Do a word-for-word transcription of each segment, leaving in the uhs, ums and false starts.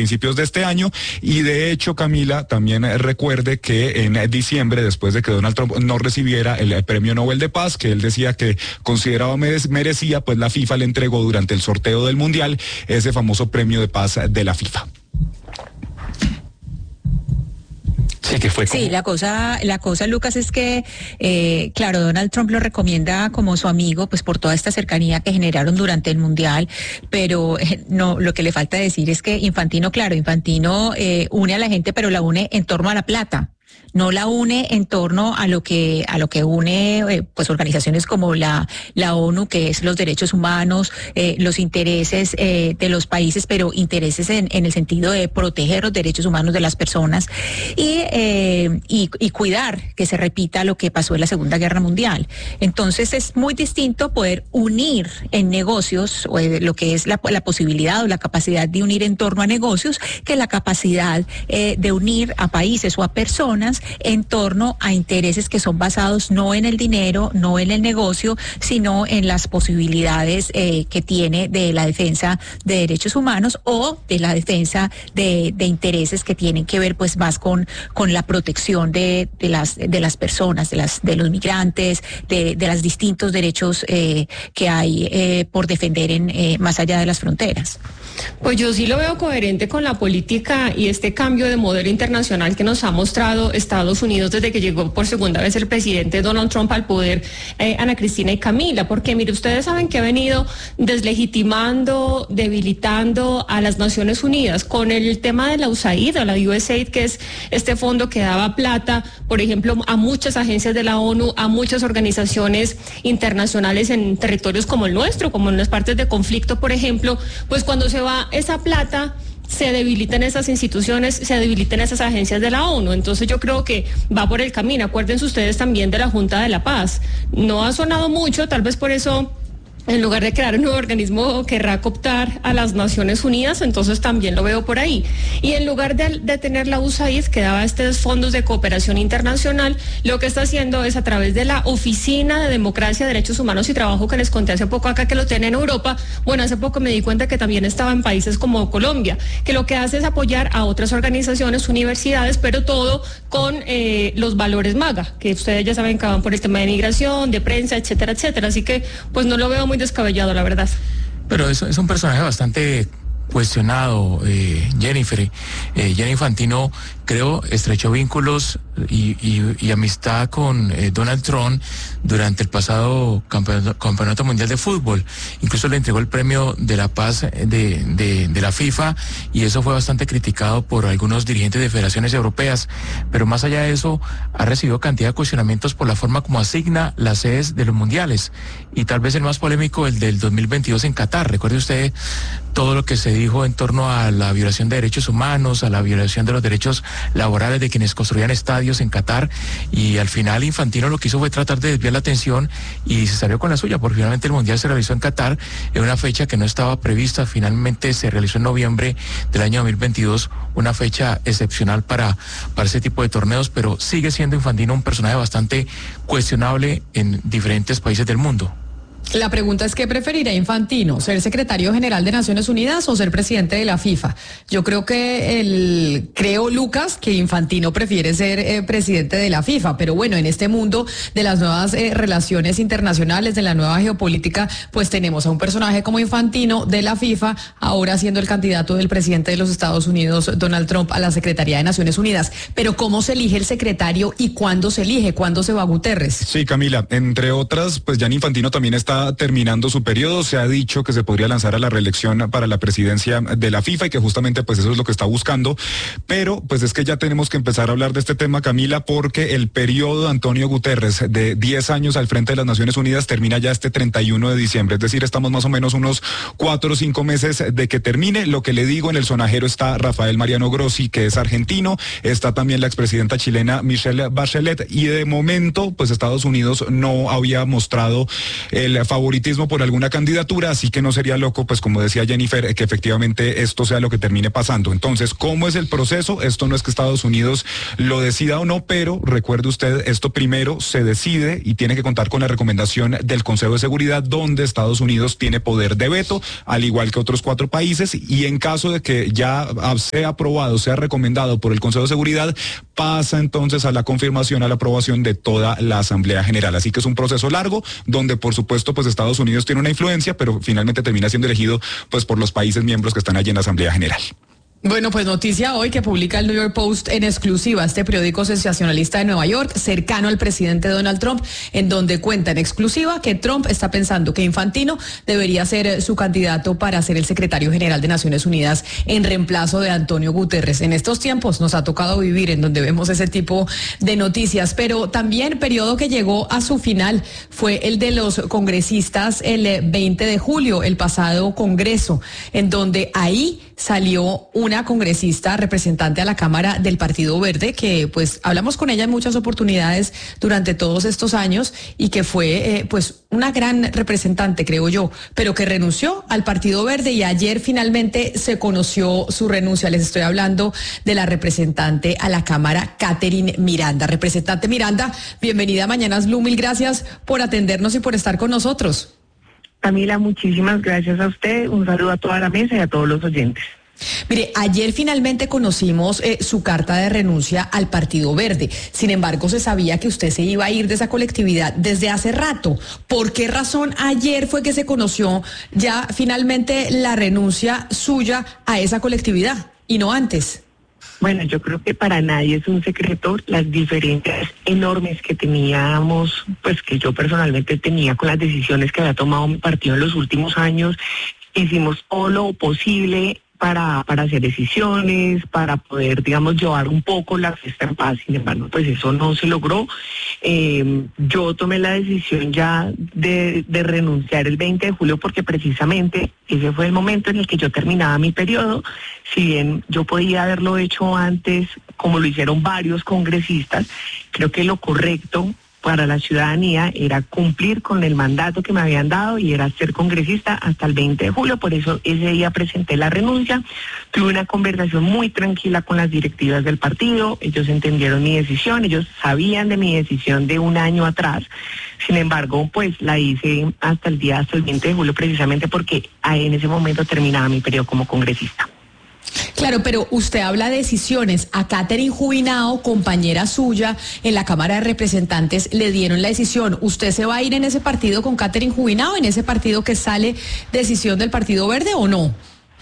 principios de este año. Y de hecho, Camila, también recuerde que en diciembre, después de que Donald Trump no recibiera el Premio Nobel de Paz, que él decía que consideraba merecía, pues la FIFA le entregó durante el sorteo del Mundial ese famoso Premio de Paz de la FIFA. Sí, que fue como... sí, la cosa, la cosa, Lucas, es que, eh, claro, Donald Trump lo recomienda como su amigo, pues por toda esta cercanía que generaron durante el Mundial, pero eh, no, lo que le falta decir es que Infantino, claro, Infantino eh, une a la gente, pero la une en torno a la plata. No la une en torno a lo que a lo que une eh, pues organizaciones como la la ONU, que es los derechos humanos, eh, los intereses eh, de los países, pero intereses en, en el sentido de proteger los derechos humanos de las personas y, eh, y y cuidar que se repita lo que pasó en la Segunda Guerra Mundial. Entonces es muy distinto poder unir en negocios, o eh, lo que es la, la posibilidad o la capacidad de unir en torno a negocios, que la capacidad eh, de unir a países o a personas en torno a intereses que son basados no en el dinero, no en el negocio, sino en las posibilidades eh, que tiene de la defensa de derechos humanos o de la defensa de, de intereses que tienen que ver pues más con, con la protección de, de las de las personas, de las de los migrantes, de, de los distintos derechos eh, que hay eh, por defender en eh, más allá de las fronteras. Pues yo sí lo veo coherente con la política y este cambio de modelo internacional que nos ha mostrado Estados Unidos desde que llegó por segunda vez el presidente Donald Trump al poder, eh, Ana Cristina y Camila, porque mire, ustedes saben que ha venido deslegitimando, debilitando a las Naciones Unidas con el tema de la U S A I D, la U S A I D, que es este fondo que daba plata, por ejemplo, a muchas agencias de la ONU, a muchas organizaciones internacionales en territorios como el nuestro, como en las partes de conflicto, por ejemplo. Pues cuando se va esa plata, se debilitan esas instituciones, se debilitan esas agencias de la ONU. Entonces yo creo que va por el camino. Acuérdense ustedes también de la Junta de la Paz. No ha sonado mucho, tal vez por eso, en lugar de crear un nuevo organismo, querrá cooptar a las Naciones Unidas, entonces también lo veo por ahí. Y en lugar de, de tener la U S A I D, que daba estos fondos de cooperación internacional, lo que está haciendo es a través de la Oficina de Democracia, Derechos Humanos y Trabajo, que les conté hace poco acá que lo tiene en Europa. Bueno, hace poco me di cuenta que también estaba en países como Colombia, que lo que hace es apoyar a otras organizaciones, universidades, pero todo con eh, los valores MAGA, que ustedes ya saben que van por el tema de migración, de prensa, etcétera, etcétera. Así que pues no lo veo muy descabellado, la verdad. Pero es, es un personaje bastante cuestionado, eh, Jennifer. Eh, Gianni Infantino, creo, estrechó vínculos y, y, y amistad con eh, Donald Trump durante el pasado campeonato, campeonato mundial de fútbol. Incluso le entregó el premio de la paz de, de, de la FIFA, y eso fue bastante criticado por algunos dirigentes de federaciones europeas. Pero más allá de eso, ha recibido cantidad de cuestionamientos por la forma como asigna las sedes de los mundiales, y tal vez el más polémico, el del dos mil veintidós en Qatar. Recuerde usted todo lo que se dijo en torno a la violación de derechos humanos, a la violación de los derechos laborales de quienes construían estadios en Qatar, y al final Infantino lo que hizo fue tratar de desviar la atención y se salió con la suya, porque finalmente el Mundial se realizó en Qatar en una fecha que no estaba prevista. Finalmente se realizó en noviembre del año dos mil veintidós, una fecha excepcional para, para ese tipo de torneos, pero sigue siendo Infantino un personaje bastante cuestionable en diferentes países del mundo. La pregunta es, ¿qué preferirá Infantino? ¿Ser secretario general de Naciones Unidas o ser presidente de la FIFA? Yo creo que el, creo, Lucas, que Infantino prefiere ser eh, presidente de la FIFA, pero bueno, en este mundo de las nuevas eh, relaciones internacionales, de la nueva geopolítica, pues tenemos a un personaje como Infantino de la FIFA, ahora siendo el candidato del presidente de los Estados Unidos, Donald Trump, a la Secretaría de Naciones Unidas. Pero ¿cómo se elige el secretario y cuándo se elige? ¿Cuándo se va Guterres? Sí, Camila, entre otras, pues Gianni Infantino también está terminando su periodo. Se ha dicho que se podría lanzar a la reelección para la presidencia de la FIFA y que justamente pues eso es lo que está buscando, pero pues es que ya tenemos que empezar a hablar de este tema, Camila, porque el periodo de Antonio Guterres de diez años al frente de las Naciones Unidas termina ya este treinta y uno de diciembre, es decir, estamos más o menos unos cuatro o cinco meses de que termine. Lo que le digo, en el sonajero está Rafael Mariano Grossi, que es argentino, está también la expresidenta chilena Michelle Bachelet, y de momento pues Estados Unidos no había mostrado el eh, favoritismo por alguna candidatura, así que no sería loco, pues como decía Jennifer, que efectivamente esto sea lo que termine pasando. Entonces, ¿cómo es el proceso? Esto no es que Estados Unidos lo decida o no, pero recuerde usted, esto primero se decide y tiene que contar con la recomendación del Consejo de Seguridad, donde Estados Unidos tiene poder de veto, al igual que otros cuatro países, y en caso de que ya sea aprobado, sea recomendado por el Consejo de Seguridad, pasa entonces a la confirmación, a la aprobación de toda la Asamblea General. Así que es un proceso largo, donde por supuesto pues Estados Unidos tiene una influencia, pero finalmente termina siendo elegido pues por los países miembros que están allí en la Asamblea General. Bueno, pues noticia hoy que publica el New York Post en exclusiva, este periódico sensacionalista de Nueva York, cercano al presidente Donald Trump, en donde cuenta en exclusiva que Trump está pensando que Infantino debería ser su candidato para ser el secretario general de Naciones Unidas en reemplazo de Antonio Guterres. En estos tiempos nos ha tocado vivir en donde vemos ese tipo de noticias, pero también periodo que llegó a su final fue el de los congresistas el veinte de julio, el pasado Congreso, en donde ahí salió una congresista representante a la Cámara del Partido Verde, que pues hablamos con ella en muchas oportunidades durante todos estos años y que fue eh, pues una gran representante, creo yo, pero que renunció al Partido Verde y ayer finalmente se conoció su renuncia. Les estoy hablando de la representante a la Cámara, Catherine Miranda. Representante Miranda, bienvenida a Mañanas Blue, mil gracias por atendernos y por estar con nosotros. Camila, muchísimas gracias a usted, un saludo a toda la mesa y a todos los oyentes. Mire, ayer finalmente conocimos eh, su carta de renuncia al Partido Verde. Sin embargo, se sabía que usted se iba a ir de esa colectividad desde hace rato. ¿Por qué razón ayer fue que se conoció ya finalmente la renuncia suya a esa colectividad y no antes? Bueno, yo creo que para nadie es un secreto las diferencias enormes que teníamos, pues que yo personalmente tenía con las decisiones que había tomado mi partido en los últimos años. Hicimos todo lo posible para, para hacer decisiones, para poder, digamos, llevar un poco la fiesta en paz. Sin embargo, pues eso no se logró. Eh, yo tomé la decisión ya de, de renunciar el veinte de julio porque precisamente ese fue el momento en el que yo terminaba mi periodo. Si bien yo podía haberlo hecho antes, como lo hicieron varios congresistas, creo que lo correcto para la ciudadanía era cumplir con el mandato que me habían dado y era ser congresista hasta el veinte de julio. Por eso ese día presenté la renuncia. Tuve una conversación muy tranquila con las directivas del partido. Ellos entendieron mi decisión, ellos sabían de mi decisión de un año atrás. Sin embargo, pues la hice hasta el día, hasta el veinte de julio, precisamente porque en ese momento terminaba mi periodo como congresista. Claro, pero usted habla de decisiones. A Catherine Jubinao, compañera suya en la Cámara de Representantes, le dieron la decisión. ¿Usted se va a ir en ese partido con Catherine Jubinao, en ese partido que sale decisión del Partido Verde o no?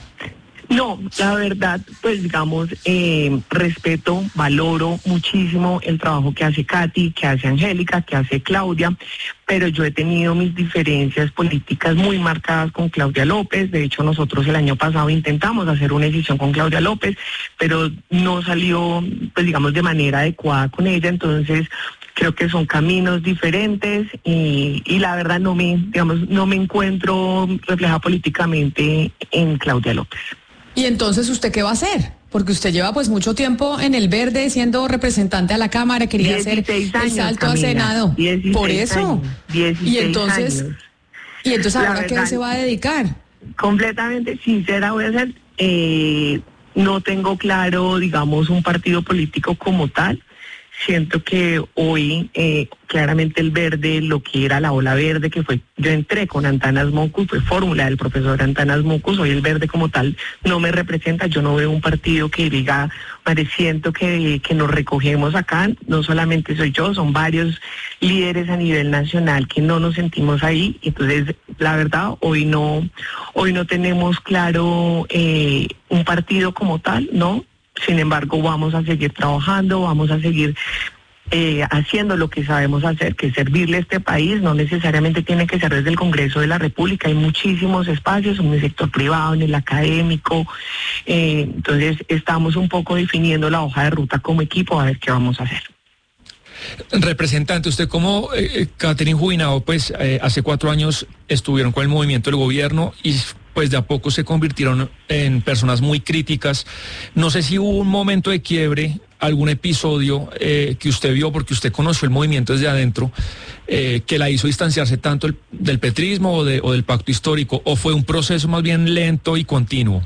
No, la verdad, pues digamos, eh, respeto, valoro muchísimo el trabajo que hace Katy, que hace Angélica, que hace Claudia, pero yo he tenido mis diferencias políticas muy marcadas con Claudia López. De hecho, nosotros el año pasado intentamos hacer una decisión con Claudia López, pero no salió, pues digamos, de manera adecuada con ella. Entonces, creo que son caminos diferentes y, y la verdad no me, digamos, no me encuentro reflejada políticamente en Claudia López. ¿Y entonces usted qué va a hacer? Porque usted lleva pues mucho tiempo en el Verde siendo representante a la Cámara, quería hacer años, el salto Camila, a Senado. Por eso. Años, y entonces, años. y entonces ahora qué se va a dedicar. Completamente sincera voy a ser, eh, no tengo claro, digamos, un partido político como tal. Siento que hoy eh, claramente el Verde, lo que era la ola verde, que fue, yo entré con Antanas Mocus, fue fórmula del profesor Antanas Mocus, hoy el Verde como tal no me representa. Yo no veo un partido que diga, madre, siento que, que nos recogemos acá. No solamente soy yo, son varios líderes a nivel nacional que no nos sentimos ahí. Entonces, la verdad, hoy no, hoy no tenemos claro eh, un partido como tal, ¿no? Sin embargo, vamos a seguir trabajando, vamos a seguir eh, haciendo lo que sabemos hacer, que es servirle a este país. No necesariamente tiene que ser desde el Congreso de la República, hay muchísimos espacios en el sector privado, en el académico. Eh, entonces, estamos un poco definiendo la hoja de ruta como equipo, a ver qué vamos a hacer. Representante, usted como eh, Catherine Jubinao, pues eh, hace cuatro años estuvieron con el movimiento del gobierno y pues de a poco se convirtieron en personas muy críticas. No sé si hubo un momento de quiebre algún episodio eh, que usted vio, porque usted conoció el movimiento desde adentro, eh, que la hizo distanciarse tanto el, del petrismo o, de, o del pacto histórico, o fue un proceso más bien lento y continuo?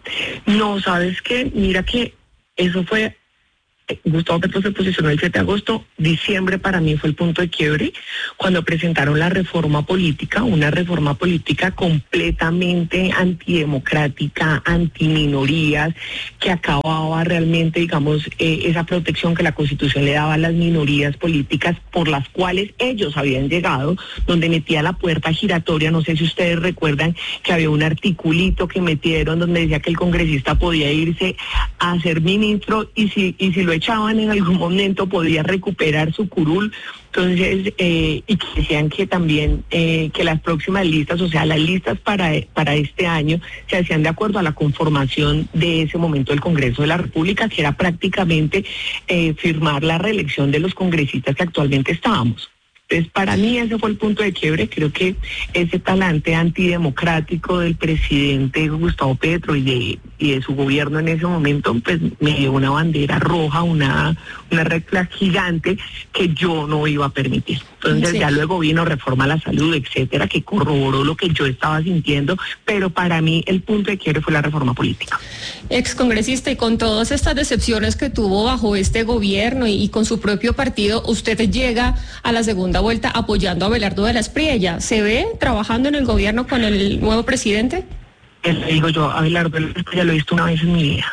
No, ¿sabes qué? Mira que eso fue... Gustavo Petro se posicionó el siete de agosto, diciembre para mí fue el punto de quiebre, cuando presentaron la reforma política, una reforma política completamente antidemocrática, antiminorías, que acababa realmente, digamos, eh, esa protección que la Constitución le daba a las minorías políticas por las cuales ellos habían llegado, donde metía la puerta giratoria. No sé si ustedes recuerdan que había un articulito que metieron donde decía que el congresista podía irse a ser ministro y si, y si lo echaban en algún momento podía recuperar su curul. Entonces, eh, y que decían que también eh, que las próximas listas, o sea, las listas para, para este año, se hacían de acuerdo a la conformación de ese momento del Congreso de la República, que era prácticamente eh, firmar la reelección de los congresistas que actualmente estábamos. Entonces, para mí ese fue el punto de quiebre. Creo que ese talante antidemocrático del presidente Gustavo Petro y de, y de su gobierno en ese momento, pues me dio una bandera roja, una, una regla gigante que yo no iba a permitir. Entonces sí. Ya luego vino reforma a la salud, etcétera, que corroboró lo que yo estaba sintiendo, pero para mí el punto de quiebre fue la reforma política. Excongresista, y con todas estas decepciones que tuvo bajo este gobierno y, y con su propio partido, usted llega a la segunda vuelta apoyando a Abelardo de la Espriella. ¿Se ve trabajando en el gobierno con el nuevo presidente? Le digo yo, Abelardo de la Espriella lo he visto una vez en mi vida.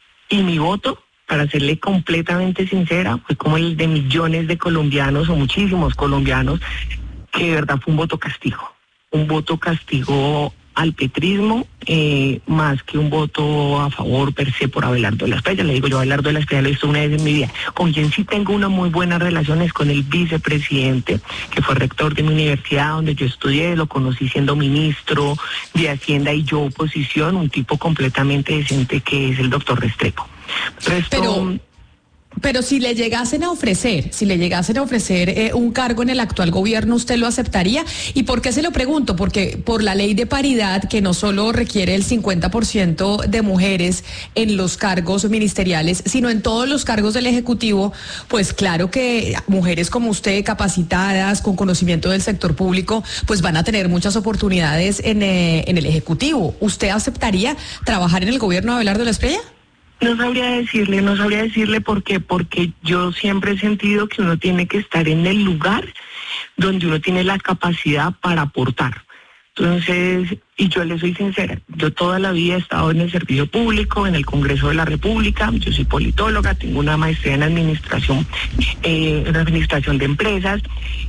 Y mi voto, para serle completamente sincera, fue como el de millones de colombianos o muchísimos colombianos, que de verdad fue un voto castigo. Un voto castigo al petrismo, eh, más que un voto a favor per se por Abelardo de la Espriella. Le digo yo, Abelardo de la Espriella lo he visto una vez en mi vida. Con quien sí tengo una muy buena relación es con el vicepresidente, que fue rector de mi universidad donde yo estudié, lo conocí siendo ministro de Hacienda y yo oposición, un tipo completamente decente que es el doctor Restrepo. Resto, Pero... Pero si le llegasen a ofrecer, si le llegasen a ofrecer eh, un cargo en el actual gobierno, ¿usted lo aceptaría? ¿Y por qué se lo pregunto? Porque por la ley de paridad, que no solo requiere el cincuenta por ciento de mujeres en los cargos ministeriales, sino en todos los cargos del Ejecutivo, pues claro que mujeres como usted, capacitadas, con conocimiento del sector público, pues van a tener muchas oportunidades en, eh, en el Ejecutivo. ¿Usted aceptaría trabajar en el gobierno de Abelardo de la Espriella? No sabría decirle, no sabría decirle por qué, porque yo siempre he sentido que uno tiene que estar en el lugar donde uno tiene la capacidad para aportar. Entonces, y yo le soy sincera, yo toda la vida he estado en el servicio público, en el Congreso de la República, yo soy politóloga, tengo una maestría en administración, eh, en administración de empresas,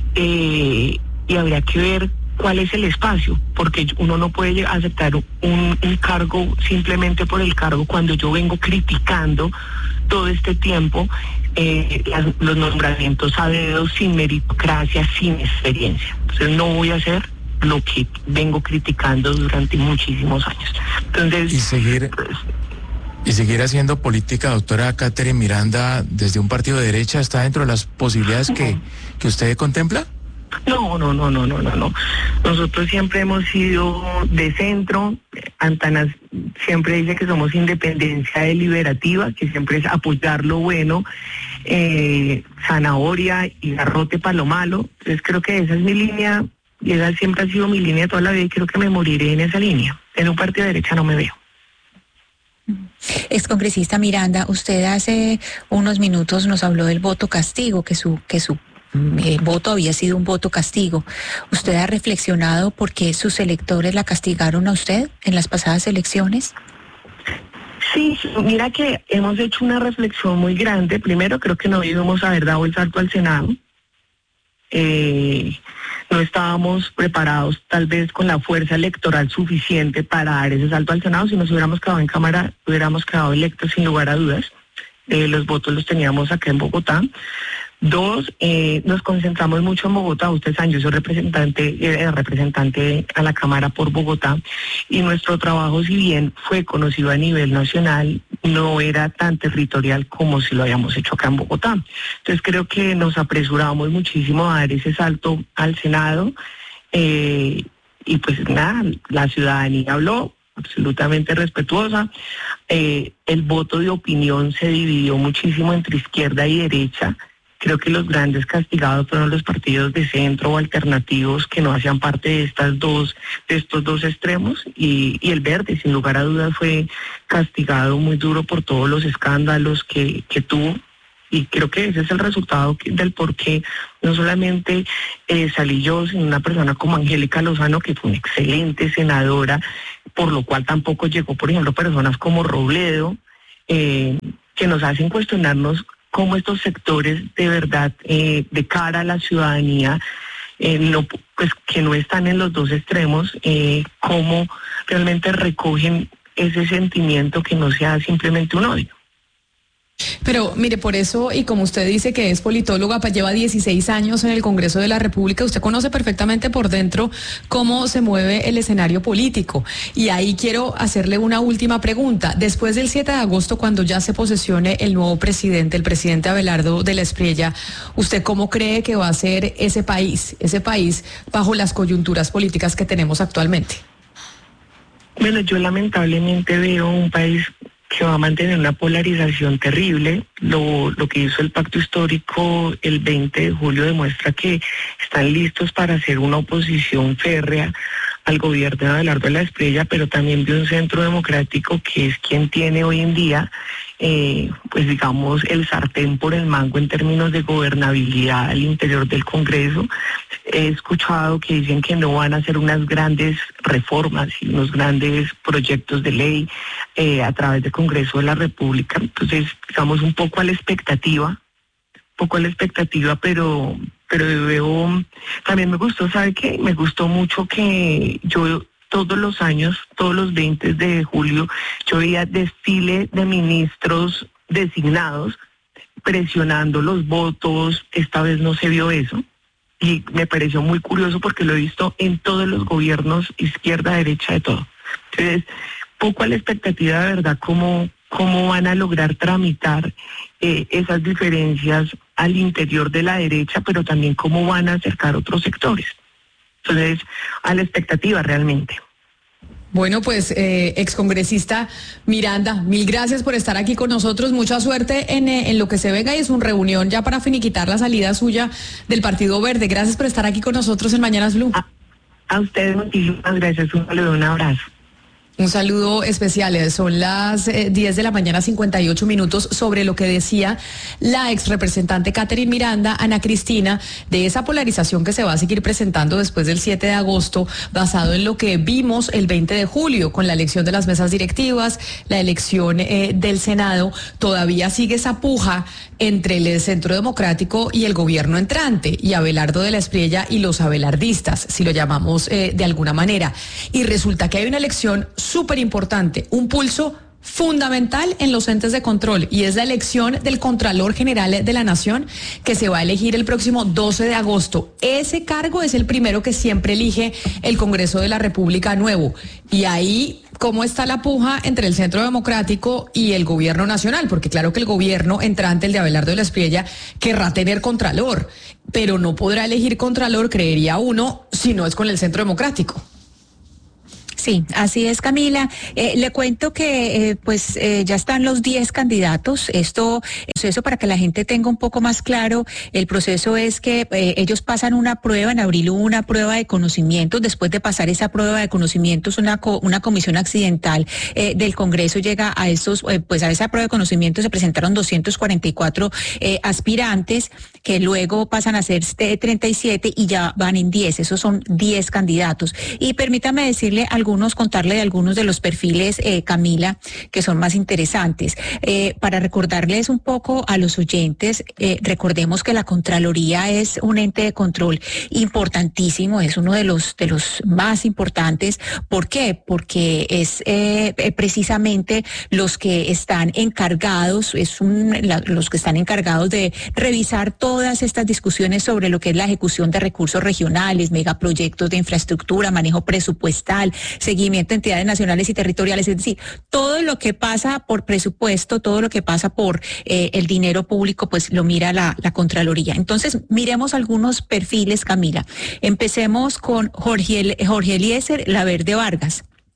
eh, y habría que ver cuál es el espacio, porque uno no puede aceptar un, un cargo simplemente por el cargo cuando yo vengo criticando todo este tiempo eh, las, los nombramientos a dedo, sin meritocracia, sin experiencia. Entonces no voy a hacer lo que vengo criticando durante muchísimos años. Entonces, y seguir pues, y seguir haciendo política, doctora Catherine Miranda, desde un partido de derecha, ¿está dentro de las posibilidades que, que usted contempla? No, no, no, no, no, no, no. Nosotros siempre hemos sido de centro. Antanas siempre dice que somos independencia deliberativa, que siempre es apoyar lo bueno, eh, zanahoria y garrote para lo malo. Entonces creo que esa es mi línea, y esa siempre ha sido mi línea toda la vida, y creo que me moriré en esa línea. En un partido de derecha no me veo. Excongresista Miranda, usted hace unos minutos nos habló del voto castigo, que su, que su Eh, voto había sido un voto castigo. ¿Usted ha reflexionado por qué sus electores la castigaron a usted en las pasadas elecciones? Sí, mira que hemos hecho una reflexión muy grande. Primero, creo que no debíamos haber dado el salto al Senado. Eh, no estábamos preparados tal vez con la fuerza electoral suficiente para dar ese salto al Senado. Si nos hubiéramos quedado en Cámara, hubiéramos quedado electos sin lugar a dudas. Eh, los votos los teníamos acá en Bogotá. Dos, eh, nos concentramos mucho en Bogotá. Ustedes saben, yo soy representante, eh, representante a la Cámara por Bogotá, y nuestro trabajo, si bien fue conocido a nivel nacional, no era tan territorial como si lo habíamos hecho acá en Bogotá. Entonces creo que nos apresuramos muchísimo a dar ese salto al Senado, eh, y pues nada, la ciudadanía habló. absolutamente respetuosa. Eh, el voto de opinión se dividió muchísimo entre izquierda y derecha. Creo que los grandes castigados fueron los partidos de centro o alternativos que no hacían parte de estas dos, de estos dos extremos, y, y el Verde, sin lugar a dudas, fue castigado muy duro por todos los escándalos que, que tuvo. Y creo que ese es el resultado del por qué no solamente eh, salí yo, sino una persona como Angélica Lozano, que fue una excelente senadora, por lo cual tampoco llegó, por ejemplo, personas como Robledo, eh, que nos hacen cuestionarnos cómo estos sectores de verdad, eh, de cara a la ciudadanía, eh, no, pues que no están en los dos extremos, eh, cómo realmente recogen ese sentimiento que no sea simplemente un odio. Pero mire, por eso, y como usted dice que es politóloga, pues lleva dieciséis años en el Congreso de la República, usted conoce perfectamente por dentro cómo se mueve el escenario político. Y ahí quiero hacerle una última pregunta. Después del siete de agosto, cuando ya se posesione el nuevo presidente, el presidente Abelardo de la Espriella, ¿usted cómo cree que va a ser ese país, ese país bajo las coyunturas políticas que tenemos actualmente? Bueno, yo lamentablemente veo un país que va a mantener una polarización terrible. Lo, lo que hizo el pacto histórico el veinte de julio demuestra que están listos para hacer una oposición férrea al gobierno de Abelardo de la Espriella, pero también de un centro democrático que es quien tiene hoy en día, eh, pues digamos, el sartén por el mango en términos de gobernabilidad al interior del Congreso. He escuchado que dicen que no van a hacer unas grandes reformas y unos grandes proyectos de ley eh, a través del Congreso de la República. Entonces, digamos, un poco a la expectativa, un poco a la expectativa, pero... pero veo, también me gustó, ¿sabe qué? Me gustó mucho que yo todos los años, todos los veinte de julio, yo veía desfile de ministros designados presionando los votos. Esta vez no se vio eso y me pareció muy curioso porque lo he visto en todos los gobiernos, izquierda, derecha, de todo. Entonces, poco a la expectativa de verdad cómo, cómo van a lograr tramitar eh, esas diferencias al interior de la derecha, pero también cómo van a acercar otros sectores. Entonces, a la expectativa realmente. Bueno, pues eh, excongresista Miranda, mil gracias por estar aquí con nosotros. Mucha suerte en, eh, en lo que se venga, y es una reunión ya para finiquitar la salida suya del Partido Verde. Gracias por estar aquí con nosotros en Mañanas Blue. A, a ustedes muchísimas gracias. Un saludo, un abrazo. Un saludo especial. Son las eh, diez de la mañana, cincuenta y ocho minutos, sobre lo que decía la ex representante Catherine Miranda, Ana Cristina, de esa polarización que se va a seguir presentando después del siete de agosto, basado en lo que vimos el veinte de julio con la elección de las mesas directivas, la elección eh, del Senado. Todavía sigue esa puja entre el Centro Democrático y el gobierno entrante, y Abelardo de la Espriella y los abelardistas, si lo llamamos eh, de alguna manera. Y resulta que hay una elección súper importante, un pulso fundamental en los entes de control, y es la elección del Contralor General de la Nación, que se va a elegir el próximo doce de agosto. Ese cargo es el primero que siempre elige el Congreso de la República nuevo. Y ahí, ¿cómo está la puja entre el Centro Democrático y el gobierno nacional? Porque claro que el gobierno entrante, el de Abelardo de la Espriella, querrá tener Contralor, pero no podrá elegir Contralor, creería uno, si no es con el Centro Democrático. Sí, así es, Camila. Eh, le cuento que eh, pues eh, ya están los diez candidatos. Esto, eso para que la gente tenga un poco más claro, el proceso es que eh, ellos pasan una prueba, en abril hubo una prueba de conocimientos. Después de pasar esa prueba de conocimientos, una co una comisión accidental eh, del Congreso llega a esos, eh, pues a esa prueba de conocimientos se presentaron doscientos cuarenta y cuatro eh, aspirantes, que luego pasan a ser treinta y siete y ya van en diez. Esos son diez candidatos. Y permítame decirle algo. Algunos, contarle de algunos de los perfiles, eh, Camila, que son más interesantes. Eh, para recordarles un poco a los oyentes, eh, recordemos que la Contraloría es un ente de control importantísimo, es uno de los, de los más importantes. ¿Por qué? Porque es eh, precisamente los que están encargados, es un, la, los que están encargados de revisar todas estas discusiones sobre lo que es la ejecución de recursos regionales, megaproyectos de infraestructura, manejo presupuestal, seguimiento de entidades nacionales y territoriales, es decir, todo lo que pasa por presupuesto, todo lo que pasa por eh, el dinero público, pues lo mira la, la Contraloría. Entonces, miremos algunos perfiles, Camila. Empecemos con Jorge, Jorge Eliezer Laverde Vargas.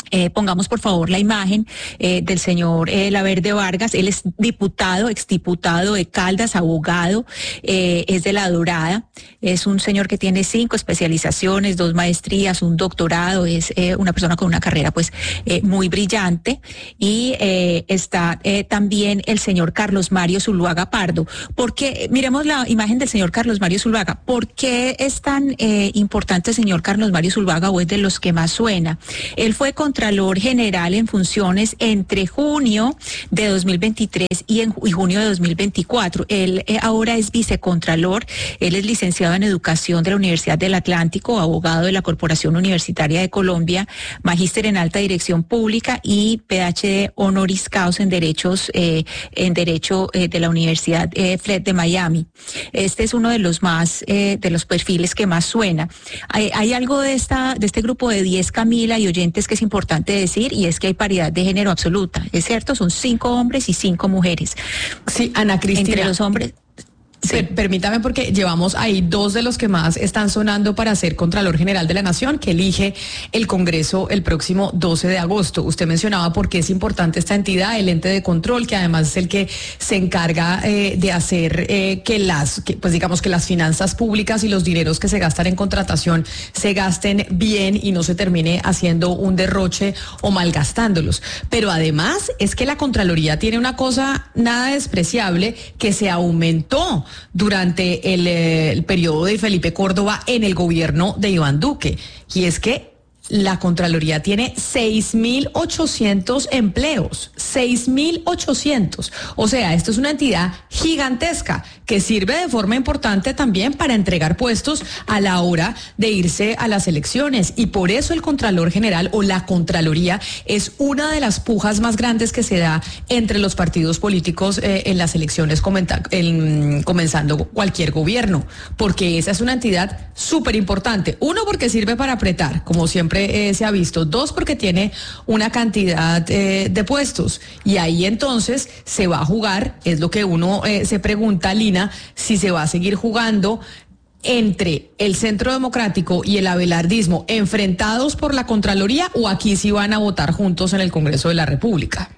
Eh, pongamos por favor la imagen eh, del señor eh, Laverde Vargas. Él es diputado, exdiputado de Caldas, abogado, eh, es de La Dorada. Es un señor que tiene cinco especializaciones, dos maestrías, un doctorado. Es eh, una persona con una carrera pues eh, muy brillante. Y eh, está eh, también el señor Carlos Mario Zuluaga Pardo. Porque miremos la imagen del señor Carlos Mario Zuluaga. ¿Por qué es tan eh, importante el señor Carlos Mario Zuluaga, o es de los que más suena? Él fue con Contralor General en funciones entre junio de dos mil veintitrés y, en, y junio de dos mil veinticuatro. Él eh, ahora es vicecontralor, él es licenciado en Educación de la Universidad del Atlántico, abogado de la Corporación Universitaria de Colombia, magíster en Alta Dirección Pública y P H D honoris causa en Derechos eh, en Derecho eh, de la Universidad eh, F L E D de Miami. Este es uno de los más, eh, de los perfiles que más suena. Hay, hay algo de, esta, de este grupo de diez, Camila, y oyentes, que es importante decir, y es que hay paridad de género absoluta, ¿es cierto? Son cinco hombres y cinco mujeres. Sí, Ana Cristina. Entre los hombres... Sí. Permítame, porque llevamos ahí dos de los que más están sonando para ser Contralor General de la Nación, que elige el Congreso el próximo doce de agosto. Usted mencionaba por qué es importante esta entidad, el ente de control, que además es el que se encarga eh, de hacer eh, que las, que, pues digamos que las finanzas públicas y los dineros que se gastan en contratación se gasten bien y no se termine haciendo un derroche o malgastándolos. Pero además es que la Contraloría tiene una cosa nada despreciable, que se aumentó durante el, el periodo de Felipe Córdoba en el gobierno de Iván Duque, y es que la Contraloría tiene seis mil ochocientos empleos, seis mil ochocientos. O sea, esto es una entidad gigantesca que sirve de forma importante también para entregar puestos a la hora de irse a las elecciones. Y por eso el Contralor General o la Contraloría es una de las pujas más grandes que se da entre los partidos políticos eh, en las elecciones, comenta, en, comenzando cualquier gobierno, porque esa es una entidad súper importante. Uno, porque sirve para apretar, como siempre Eh, se ha visto. Dos, porque tiene una cantidad eh, de puestos, y ahí entonces se va a jugar, es lo que uno eh, se pregunta, Lina, si se va a seguir jugando entre el Centro Democrático y el abelardismo enfrentados por la Contraloría, o aquí sí van a votar juntos en el Congreso de la República.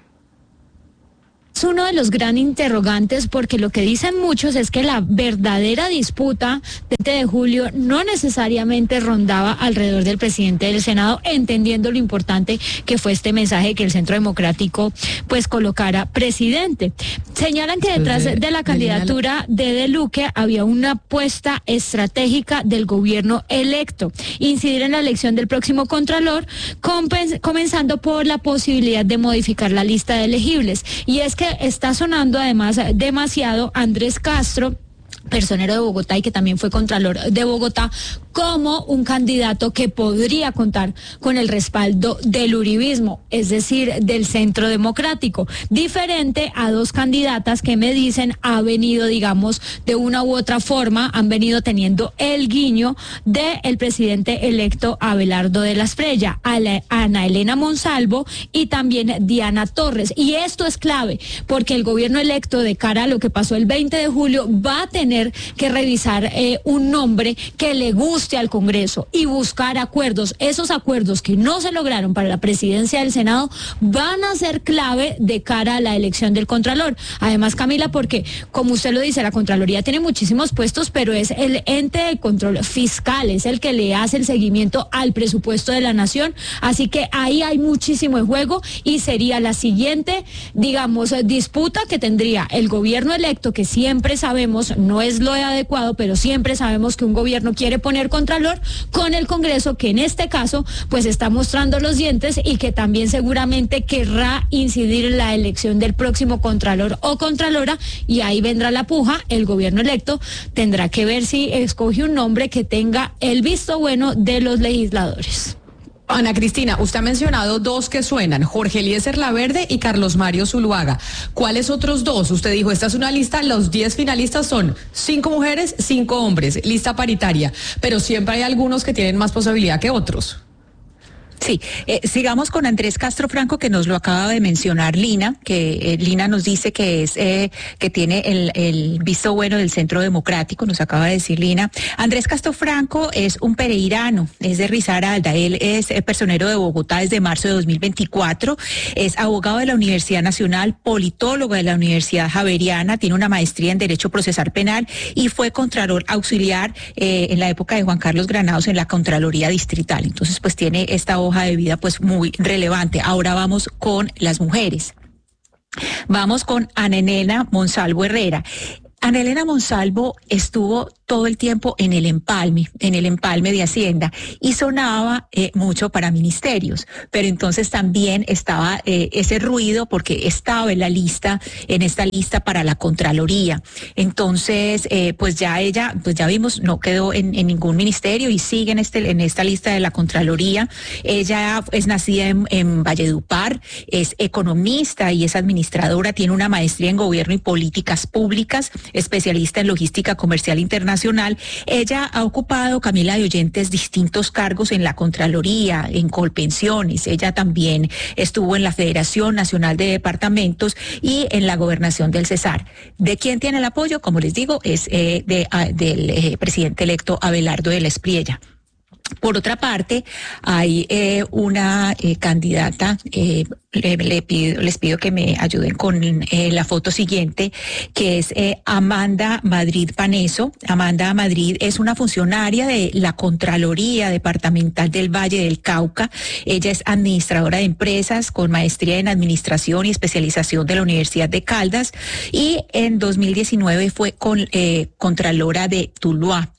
Es uno de los gran interrogantes, porque lo que dicen muchos es que la verdadera disputa del veinte de julio no necesariamente rondaba alrededor del presidente del Senado, entendiendo lo importante que fue este mensaje que el Centro Democrático pues colocara presidente. Señalan que detrás de, de la candidatura de De Luque había una apuesta estratégica del gobierno electo, incidir en la elección del próximo Contralor, comenzando por la posibilidad de modificar la lista de elegibles. Y es que está sonando además demasiado Andrés Castro, personero de Bogotá y que también fue Contralor de Bogotá, como un candidato que podría contar con el respaldo del uribismo, es decir, del Centro Democrático, diferente a dos candidatas que me dicen ha venido, digamos, de una u otra forma, han venido teniendo el guiño del presidente electo Abelardo de la Espriella, Ana Elena Monsalvo y también Diana Torres. Y esto es clave, porque el gobierno electo, de cara a lo que pasó el veinte de julio, va a tener que revisar eh, un nombre que le guste al Congreso y buscar acuerdos. Esos acuerdos que no se lograron para la presidencia del Senado van a ser clave de cara a la elección del Contralor. Además, Camila, porque como usted lo dice, la Contraloría tiene muchísimos puestos, pero es el ente de control fiscal, es el que le hace el seguimiento al presupuesto de la nación, así que ahí hay muchísimo en juego y sería la siguiente, digamos, disputa que tendría el gobierno electo, que siempre sabemos no es lo adecuado, pero siempre sabemos que un gobierno quiere poner Contralor, con el Congreso, que en este caso pues está mostrando los dientes y que también seguramente querrá incidir en la elección del próximo Contralor o Contralora, y ahí vendrá la puja. El gobierno electo tendrá que ver si escoge un nombre que tenga el visto bueno de los legisladores. Ana Cristina, usted ha mencionado dos que suenan, Jorge Eliezer Laverde y Carlos Mario Zuluaga. ¿Cuáles otros dos? Usted dijo, esta es una lista, los diez finalistas son cinco mujeres, cinco hombres, lista paritaria, pero siempre hay algunos que tienen más posibilidad que otros. Sí, eh, sigamos con Andrés Castro Franco, que nos lo acaba de mencionar Lina, que eh, Lina nos dice que es eh, que tiene el, el visto bueno del Centro Democrático, nos acaba de decir Lina. Andrés Castro Franco es un pereirano, es de Risaralda, él es eh, personero de Bogotá desde marzo de dos mil veinticuatro, es abogado de la Universidad Nacional, politólogo de la Universidad Javeriana, tiene una maestría en Derecho Procesal Penal y fue contralor auxiliar eh, en la época de Juan Carlos Granados en la Contraloría Distrital. Entonces, pues tiene esta hoja de vida pues muy relevante. Ahora vamos con las mujeres. Vamos con Ana Elena Monsalvo Herrera. Ana Elena Monsalvo estuvo todo el tiempo en el empalme, en el empalme de Hacienda, y sonaba eh, mucho para ministerios, pero entonces también estaba eh, ese ruido porque estaba en la lista, en esta lista para la Contraloría. Entonces, eh, pues ya ella, pues ya vimos, no quedó en, en ningún ministerio y sigue en, este, en esta lista de la Contraloría. Ella es nacida en, en Valledupar, es economista y es administradora, tiene una maestría en Gobierno y Políticas Públicas, especialista en logística comercial internacional. Ella ha ocupado, Camila de Oyentes, distintos cargos en la Contraloría, en Colpensiones. Ella también estuvo en la Federación Nacional de Departamentos y en la Gobernación del Cesar. ¿De quién tiene el apoyo? Como les digo, es eh, de, a, del eh, presidente electo Abelardo de la Espriella. Por otra parte, hay eh, una eh, candidata, eh, le, le pido, les pido que me ayuden con eh, la foto siguiente, que es eh, Amanda Madrid Paneso. Amanda Madrid es una funcionaria de la Contraloría Departamental del Valle del Cauca. Ella es administradora de empresas con maestría en Administración y especialización de la Universidad de Caldas y en dos mil diecinueve fue con, eh, Contralora de Tuluá.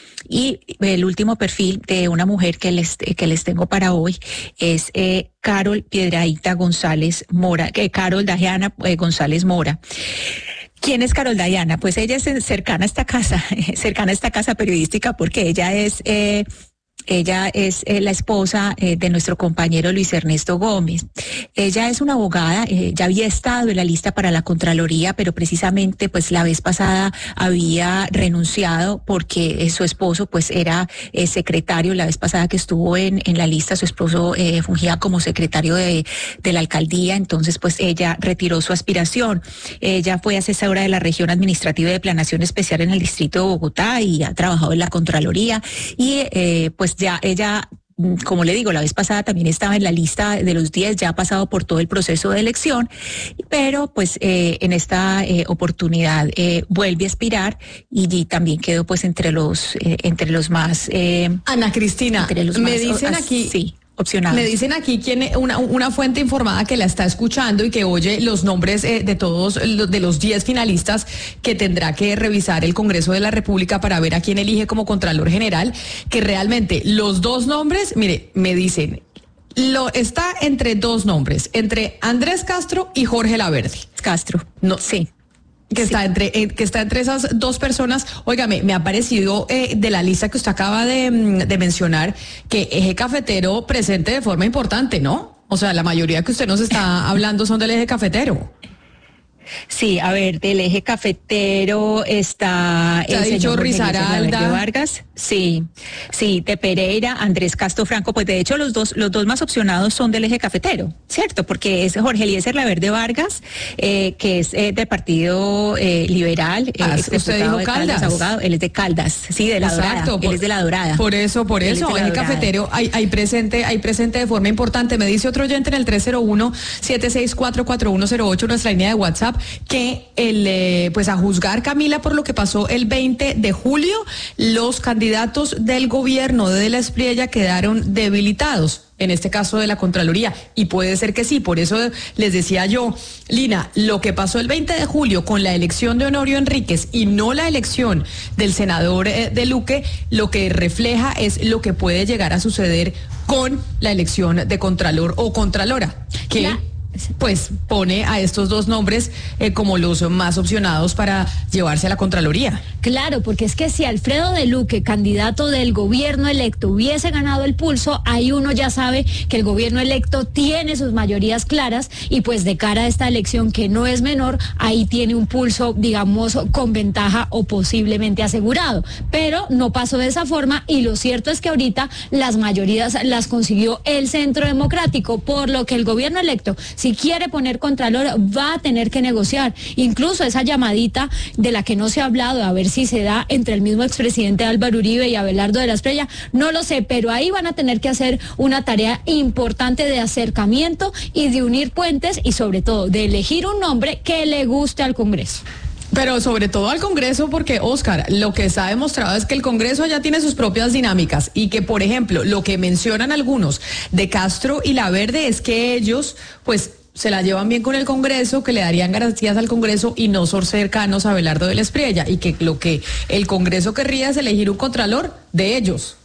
Y el último perfil de una mujer que les que les tengo para hoy es eh, Carol Piedrahíta González Mora, que eh, Carol Dayana eh, González Mora. ¿Quién es Carol Dayana? Pues ella es cercana a esta casa, cercana a esta casa periodística porque ella es eh, Ella es eh, la esposa eh, de nuestro compañero Luis Ernesto Gómez. Ella es una abogada, eh, ya había estado en la lista para la Contraloría, pero precisamente pues la vez pasada había renunciado porque eh, su esposo pues era eh, secretario. La vez pasada que estuvo en, en la lista, su esposo eh, fungía como secretario de, de la alcaldía, entonces pues ella retiró su aspiración. Ella fue asesora de la Región Administrativa de Planación Especial en el Distrito de Bogotá y ha trabajado en la Contraloría y eh, pues ya ella, como le digo, la vez pasada también estaba en la lista de los diez, ya ha pasado por todo el proceso de elección, pero pues eh, en esta eh, oportunidad eh, vuelve a aspirar y, y también quedó pues entre los eh, entre los más... Eh, Ana Cristina, entre los me más, dicen uh, aquí... Sí. Opcionados. Me dicen aquí quien, una, una fuente informada que la está escuchando y que oye los nombres eh, de todos, de los diez finalistas que tendrá que revisar el Congreso de la República para ver a quién elige como Contralor General, que realmente los dos nombres, mire, me dicen, lo está entre dos nombres, entre Andrés Castro y Jorge Laverde. Castro, no, sí. Que está, sí. entre, eh, que está entre esas dos personas. Óigame, me ha parecido eh, de la lista que usted acaba de, de mencionar que Eje Cafetero presente de forma importante, ¿no? O sea, la mayoría que usted nos está hablando son del Eje Cafetero. Sí, a ver, del Eje Cafetero está el señor Risaralda Vargas, sí, sí, de Pereira, Andrés Castro Franco, pues de hecho los dos, los dos más opcionados son del Eje Cafetero, ¿cierto? Porque es Jorge Eliezer Laverde Vargas, eh, que es eh, del Partido eh, Liberal, ah, eh, usted dijo de Caldas, Caldas, abogado, él es de Caldas, sí, de la Exacto, Dorada, por, él es de la Dorada. Por eso, por eso, Eje Cafetero hay, hay presente, hay presente de forma importante. Me dice otro oyente en el tres cero uno, siete seis cuatro, cuatro uno cero ocho, nuestra línea de WhatsApp, que el, eh, pues a juzgar, Camila, por lo que pasó el veinte de julio, los candidatos del gobierno de De la Espriella quedaron debilitados, en este caso de la Contraloría, y puede ser que sí, por eso les decía yo, Lina, lo que pasó el veinte de julio con la elección de Honorio Enríquez y no la elección del senador eh, de Luque, lo que refleja es lo que puede llegar a suceder con la elección de Contralor o Contralora, que... La... pues pone a estos dos nombres eh, como los más opcionados para llevarse a la Contraloría. Claro, porque es que si Alfredo de Luque, candidato del gobierno electo, hubiese ganado el pulso, ahí uno ya sabe que el gobierno electo tiene sus mayorías claras y pues de cara a esta elección que no es menor, ahí tiene un pulso, digamos, con ventaja o posiblemente asegurado. Pero no pasó de esa forma y lo cierto es que ahorita las mayorías las consiguió el Centro Democrático, por lo que el gobierno electo, si quiere poner contralor, va a tener que negociar. Incluso esa llamadita de la que no se ha hablado, a ver si se da entre el mismo expresidente Álvaro Uribe y Abelardo de la Espriella, no lo sé, pero ahí van a tener que hacer una tarea importante de acercamiento y de unir puentes y sobre todo de elegir un nombre que le guste al Congreso. Pero sobre todo al Congreso, porque, Oscar, lo que está demostrado es que el Congreso ya tiene sus propias dinámicas y que, por ejemplo, lo que mencionan algunos de Castro y Laverde es que ellos, pues, se la llevan bien con el Congreso, que le darían garantías al Congreso y no son cercanos a Abelardo de la Espriella, y que lo que el Congreso querría es elegir un contralor de ellos.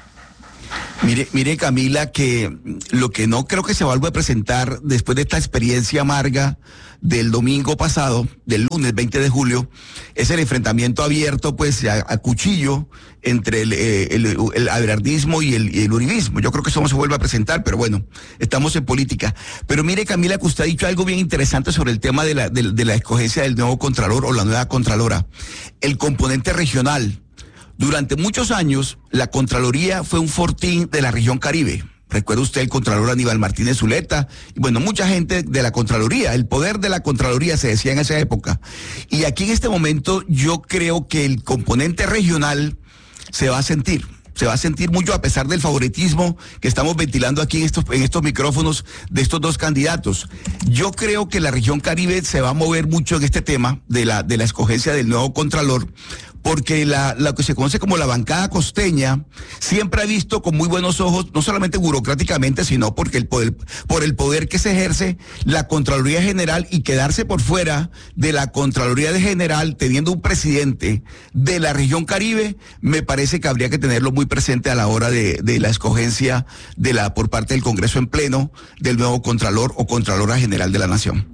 Mire, mire Camila, que lo que no creo que se vuelva a presentar después de esta experiencia amarga del domingo pasado, del lunes veinte de julio, es el enfrentamiento abierto pues a, a cuchillo entre el, el, el, el abelardismo y el, y el uribismo. Yo creo que eso no se vuelve a presentar, pero bueno, estamos en política. Pero mire Camila, que usted ha dicho algo bien interesante sobre el tema de la, de, de la escogencia del nuevo contralor o la nueva contralora. El componente regional. Durante muchos años, la Contraloría fue un fortín de la región Caribe. Recuerda usted el Contralor Aníbal Martínez Zuleta, y bueno, mucha gente de la Contraloría, el poder de la Contraloría se decía en esa época. Y aquí en este momento yo creo que el componente regional se va a sentir. Se va a sentir mucho a pesar del favoritismo que estamos ventilando aquí en estos, en estos micrófonos de estos dos candidatos. Yo creo que la región Caribe se va a mover mucho en este tema de la, de la escogencia del nuevo Contralor, porque la, lo que se conoce como la bancada costeña siempre ha visto con muy buenos ojos, no solamente burocráticamente, sino porque el poder, por el poder que se ejerce la Contraloría General, y quedarse por fuera de la Contraloría de General teniendo un presidente de la región Caribe, me parece que habría que tenerlo muy presente a la hora de, de la escogencia de la, por parte del Congreso en pleno del nuevo Contralor o Contralora General de la Nación.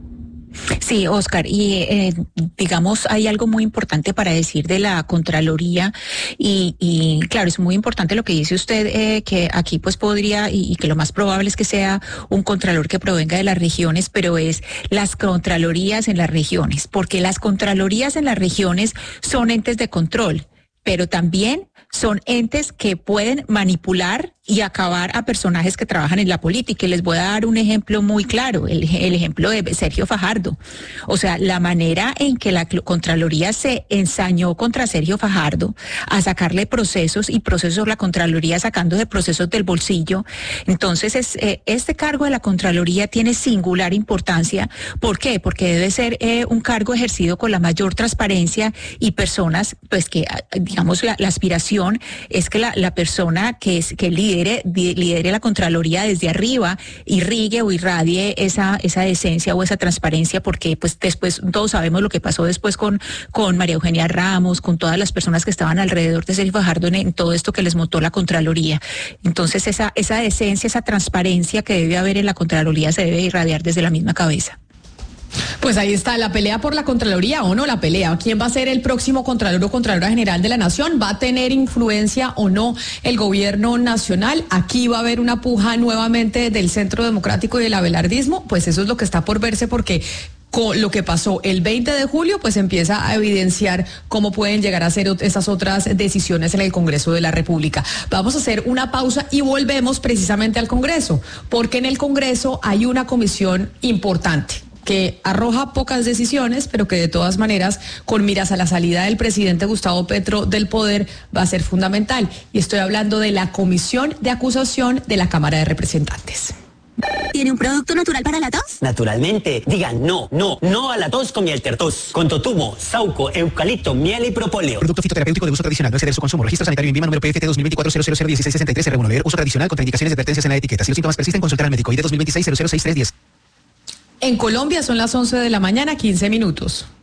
Sí, Oscar, y eh, digamos, hay algo muy importante para decir de la Contraloría, y, y claro, es muy importante lo que dice usted, eh, que aquí pues podría, y, y que lo más probable es que sea un Contralor que provenga de las regiones, pero es las Contralorías en las regiones, porque las Contralorías en las regiones son entes de control, pero también son entes que pueden manipular y acabar a personajes que trabajan en la política. Y les voy a dar un ejemplo muy claro, el, el ejemplo de Sergio Fajardo. O sea, la manera en que la Contraloría se ensañó contra Sergio Fajardo a sacarle procesos y procesos, la Contraloría sacando de procesos del bolsillo. Entonces, es, eh, este cargo de la Contraloría tiene singular importancia. ¿Por qué? Porque debe ser eh, un cargo ejercido con la mayor transparencia y personas, pues que, digamos, la, la aspiración es que la, la persona que es que lidera lidere la Contraloría desde arriba, irrigue o irradie esa, esa decencia o esa transparencia, porque pues después todos sabemos lo que pasó después con, con María Eugenia Ramos, con todas las personas que estaban alrededor de Sergio Fajardo en, en todo esto que les montó la Contraloría. Entonces esa, esa decencia, esa transparencia que debe haber en la Contraloría se debe irradiar desde la misma cabeza. Pues ahí está la pelea por la Contraloría, o no la pelea. ¿Quién va a ser el próximo Contralor o Contralora General de la Nación? ¿Va a tener influencia o no el gobierno nacional? Aquí va a haber una puja nuevamente del Centro Democrático y del abelardismo. Pues eso es lo que está por verse, porque con lo que pasó el veinte de julio, pues empieza a evidenciar cómo pueden llegar a ser esas otras decisiones en el Congreso de la República. Vamos a hacer una pausa y volvemos precisamente al Congreso, porque en el Congreso hay una comisión importante que arroja pocas decisiones, pero que de todas maneras, con miras a la salida del presidente Gustavo Petro del poder, va a ser fundamental. Y estoy hablando de la Comisión de Acusación de la Cámara de Representantes. ¿Tiene un producto natural para la tos? Naturalmente. Digan no, no, no a la tos con Mieltertos. Con totumo, sauco, eucalipto, miel y propóleo. Producto fitoterapéutico de uso tradicional. No exceder su consumo. Registro sanitario INVIMA número P F T dos mil veinticuatro cero cero cero dieciséis sesenta y tres R uno. Leer uso tradicional con indicaciones y advertencias en la etiqueta. Si los síntomas persisten, consultar al médico. I D dos mil veintiséis cero cero seis tres diez. En Colombia son las once de la mañana, quince minutos.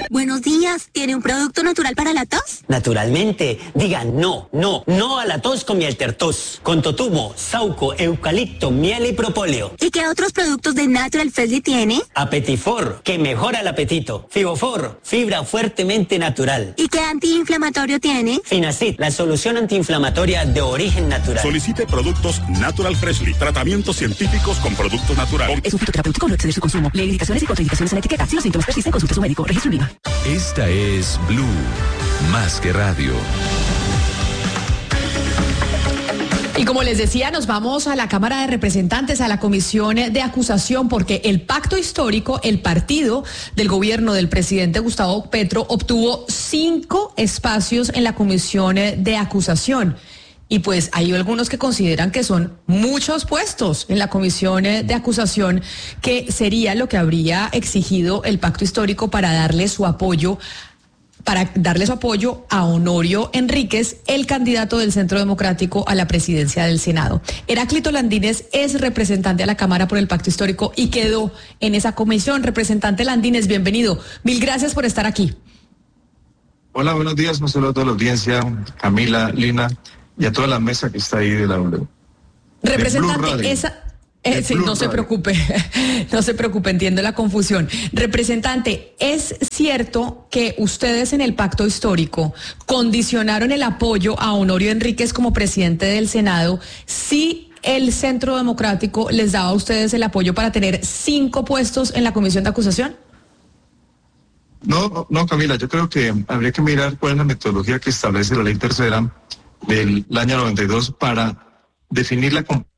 Buenos días, ¿tiene un producto natural para la tos? Naturalmente, diga no, no, no a la tos con miel tertos, con totumo, sauco, eucalipto, miel y propóleo. ¿Y qué otros productos de Natural Freshly tiene? Apetifor, que mejora el apetito. Fibofor, fibra fuertemente natural. ¿Y qué antiinflamatorio tiene? Finacid, la solución antiinflamatoria de origen natural. Solicite productos Natural Freshly, tratamientos científicos con productos naturales. Es un fitoterapéutico, no exceder su consumo. Lee indicaciones y contraindicaciones en la etiqueta. Si los síntomas persisten, consulte a su médico. Registro en Viva. Esta es Blue, más que radio. Y como les decía, nos vamos a la Cámara de Representantes, a la Comisión de Acusación, porque el pacto histórico, el partido del gobierno del presidente Gustavo Petro, obtuvo cinco espacios en la Comisión de Acusación. Y pues hay algunos que consideran que son muchos puestos en la Comisión de Acusación, que sería lo que habría exigido el pacto histórico para darle su apoyo para darle su apoyo a Honorio Enríquez, el candidato del Centro Democrático a la presidencia del Senado. Heráclito Landines es representante a la Cámara por el Pacto Histórico y quedó en esa comisión. Representante Landines, bienvenido. Mil gracias por estar aquí. Hola, buenos días, un saludo a toda la audiencia, Camila, Lina y a toda la mesa que está ahí de la W. Representante, esa... Eh, sí, no se preocupe, no se preocupe, entiendo la confusión. Representante, ¿es cierto que ustedes en el pacto histórico condicionaron el apoyo a Honorio Enríquez como presidente del Senado si el Centro Democrático les daba a ustedes el apoyo para tener cinco puestos en la comisión de acusación? No, no, Camila, yo creo que habría que mirar cuál es la metodología que establece la ley tercera del año noventa y dos para definir la competencia.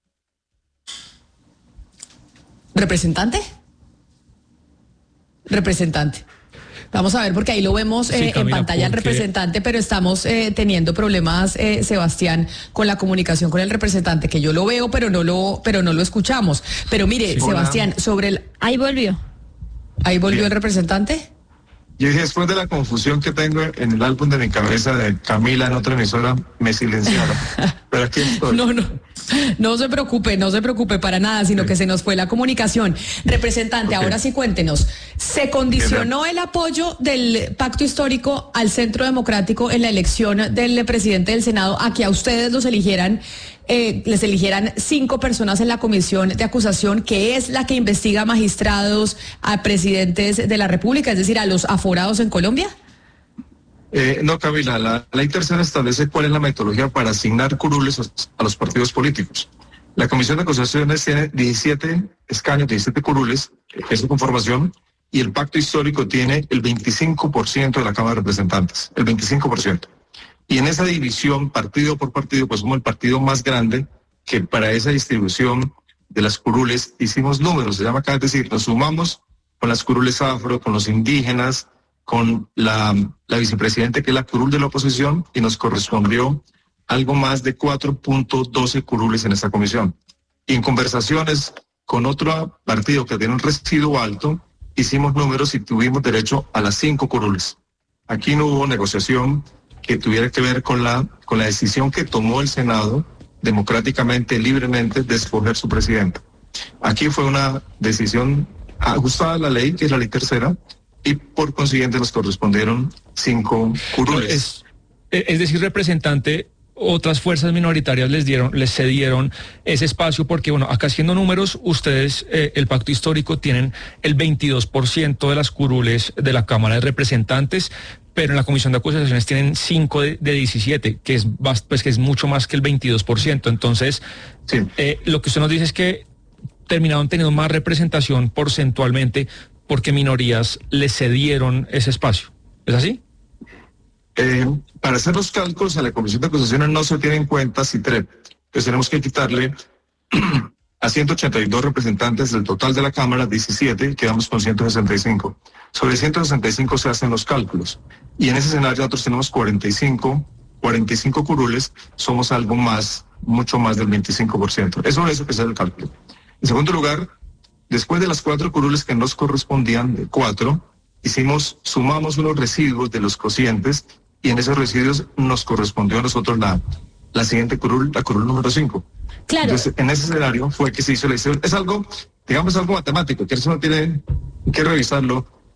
¿Representante? Representante. Vamos a ver, porque ahí lo vemos eh, sí, Camila, en pantalla el representante, pero estamos eh, teniendo problemas, eh, Sebastián, con la comunicación con el representante, que yo lo veo, pero no lo, pero no lo escuchamos. Pero mire, sí, Sebastián, hola. sobre el... Ahí volvió. ¿Ahí volvió Bien. el representante? Yo dije, después de la confusión que tengo en el álbum de mi cabeza de Camila en otra emisora, me silenciaron. Pero aquí estoy. No, no, no se preocupe, no se preocupe para nada, sino sí. que se nos fue la comunicación. Representante, okay. ahora sí cuéntenos, ¿se condicionó el apoyo del pacto histórico al Centro Democrático en la elección del presidente del Senado a que a ustedes los eligieran, eh, les eligieran cinco personas en la comisión de acusación, que es la que investiga a magistrados, a presidentes de la República, es decir, a los aforados en Colombia? Eh, no, Camila, la ley tercera establece cuál es la metodología para asignar curules a los partidos políticos. La comisión de acusaciones tiene diecisiete escaños, diecisiete curules, es su conformación, y el pacto histórico tiene el veinticinco por ciento de la Cámara de Representantes, el veinticinco por ciento. Y en esa división, partido por partido, pues somos el partido más grande, que para esa distribución de las curules hicimos números, se llama acá, es decir, nos sumamos con las curules afro, con los indígenas, con la, la vicepresidenta, que es la curul de la oposición, y nos correspondió algo más de cuatro punto doce curules en esta comisión. Y en conversaciones con otro partido que tiene un residuo alto, hicimos números y tuvimos derecho a las cinco curules. Aquí no hubo negociación que tuviera que ver con la, con la decisión que tomó el Senado democráticamente, libremente, de escoger su presidente. Aquí fue una decisión ajustada a la ley, que es la ley tercera, y por consiguiente nos correspondieron cinco curules. Es, es decir, representante, otras fuerzas minoritarias les dieron, les cedieron ese espacio porque, bueno, acá haciendo números, ustedes, eh, el pacto histórico, tienen el veintidós por ciento de las curules de la Cámara de Representantes, pero en la Comisión de Acusaciones tienen cinco de, de diecisiete, que es, pues, que es mucho más que el veintidós por ciento. Entonces, sí. eh, lo que usted nos dice es que terminaron teniendo más representación porcentualmente porque minorías le cedieron ese espacio. ¿Es así? Eh, para hacer los cálculos a la Comisión de Acusaciones no se tiene en cuenta CITREP, pues tenemos que quitarle a ciento ochenta y dos representantes del total de la Cámara, diecisiete, y quedamos con ciento sesenta y cinco. Sobre ciento sesenta y cinco se hacen los cálculos. Y en ese escenario nosotros tenemos cuarenta y cinco, cuarenta y cinco curules, somos algo más, mucho más del veinticinco por ciento. Eso es lo que es el cálculo. En segundo lugar, después de las cuatro curules que nos correspondían, de cuatro, hicimos, sumamos unos residuos de los cocientes, y en esos residuos nos correspondió a nosotros la, la siguiente curul, la curul número cinco. Claro. Entonces, en ese escenario fue que se hizo la historia. Es algo, digamos, algo matemático, que eso no tiene que revisarlo,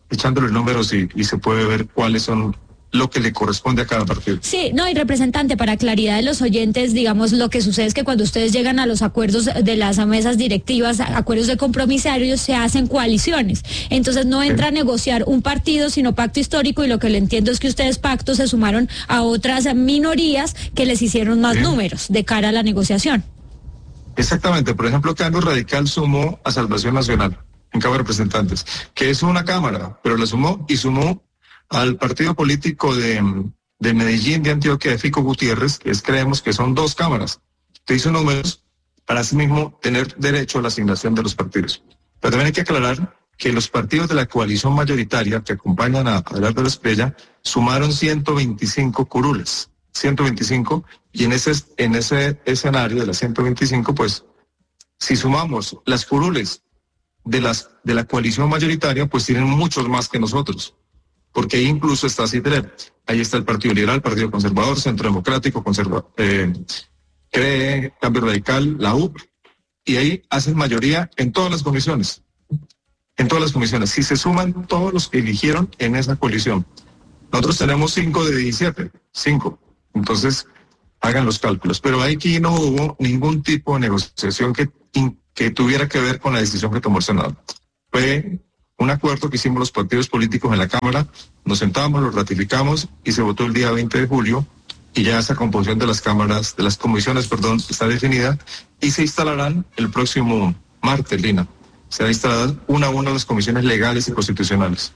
echándole números y, y se puede ver cuáles son lo que le corresponde a cada partido. Sí, no, y representante, para claridad de los oyentes, digamos, lo que sucede es que cuando ustedes llegan a los acuerdos de las mesas directivas, acuerdos de compromisarios, se hacen coaliciones. Entonces no entra a negociar un partido, sino pacto histórico, y lo que le entiendo es que ustedes pactos se sumaron a otras minorías que les hicieron más sí. números de cara a la negociación. Exactamente, por ejemplo, Cambio Radical sumó a Salvación Nacional en Cámara de Representantes, que es una cámara, pero la sumó y sumó al partido político de, de Medellín, de Antioquia, de Fico Gutiérrez, que es, creemos que son dos cámaras. Te hizo números para sí mismo tener derecho a la asignación de los partidos. Pero también hay que aclarar que los partidos de la coalición mayoritaria que acompañan a Abelardo Estrella sumaron ciento veinticinco curules, ciento veinticinco, y en ese, en ese escenario de las ciento veinticinco, pues, si sumamos las curules de, las, de la coalición mayoritaria, pues tienen muchos más que nosotros. Porque ahí incluso está Citrer, ahí está el Partido Liberal, Partido Conservador, Centro Democrático, Conserva, eh, CREE, Cambio Radical, la U P, y ahí hacen mayoría en todas las comisiones, en todas las comisiones, si se suman todos los que eligieron en esa coalición. Nosotros tenemos cinco de diecisiete, cinco, entonces hagan los cálculos, pero aquí no hubo ningún tipo de negociación que, que tuviera que ver con la decisión que tomó el Senado. Fue un acuerdo que hicimos los partidos políticos en la Cámara, nos sentamos, lo ratificamos y se votó el día veinte de julio, y ya esa composición de las cámaras, de las comisiones, perdón, está definida y se instalarán el próximo martes, Lina. Se va a instalar una a una las comisiones legales y constitucionales.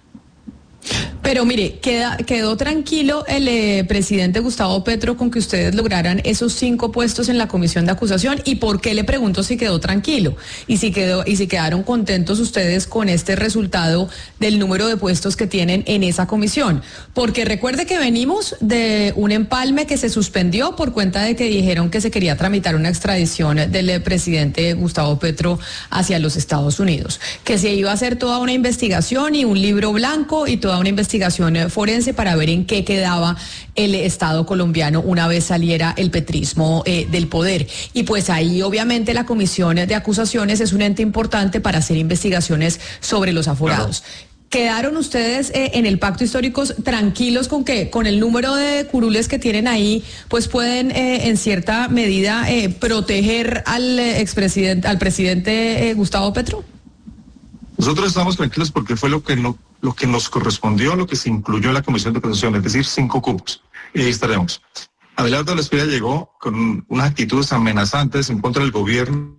Pero mire, queda, quedó tranquilo el eh, presidente Gustavo Petro con que ustedes lograran esos cinco puestos en la comisión de acusación. ¿Y por qué le pregunto si quedó tranquilo? Y si quedó, y si quedaron contentos ustedes con este resultado del número de puestos que tienen en esa comisión. Porque recuerde que venimos de un empalme que se suspendió por cuenta de que dijeron que se quería tramitar una extradición del presidente Gustavo Petro hacia los Estados Unidos. Que se iba a hacer toda una investigación y un libro blanco y toda una investigación forense para ver en qué quedaba el Estado colombiano una vez saliera el petrismo eh, del poder. Y pues ahí obviamente la comisión de acusaciones es un ente importante para hacer investigaciones sobre los aforados. Claro. ¿Quedaron ustedes eh, en el pacto histórico tranquilos con que con el número de curules que tienen ahí, pues pueden eh, en cierta medida eh, proteger al eh, expresidente, al presidente eh, Gustavo Petro? Nosotros estamos tranquilos porque fue lo que no lo que nos correspondió, lo que se incluyó en la comisión de acusación, es decir, cinco cupos. Y ahí estaremos. Abelardo Estrella llegó con unas actitudes amenazantes en contra del gobierno.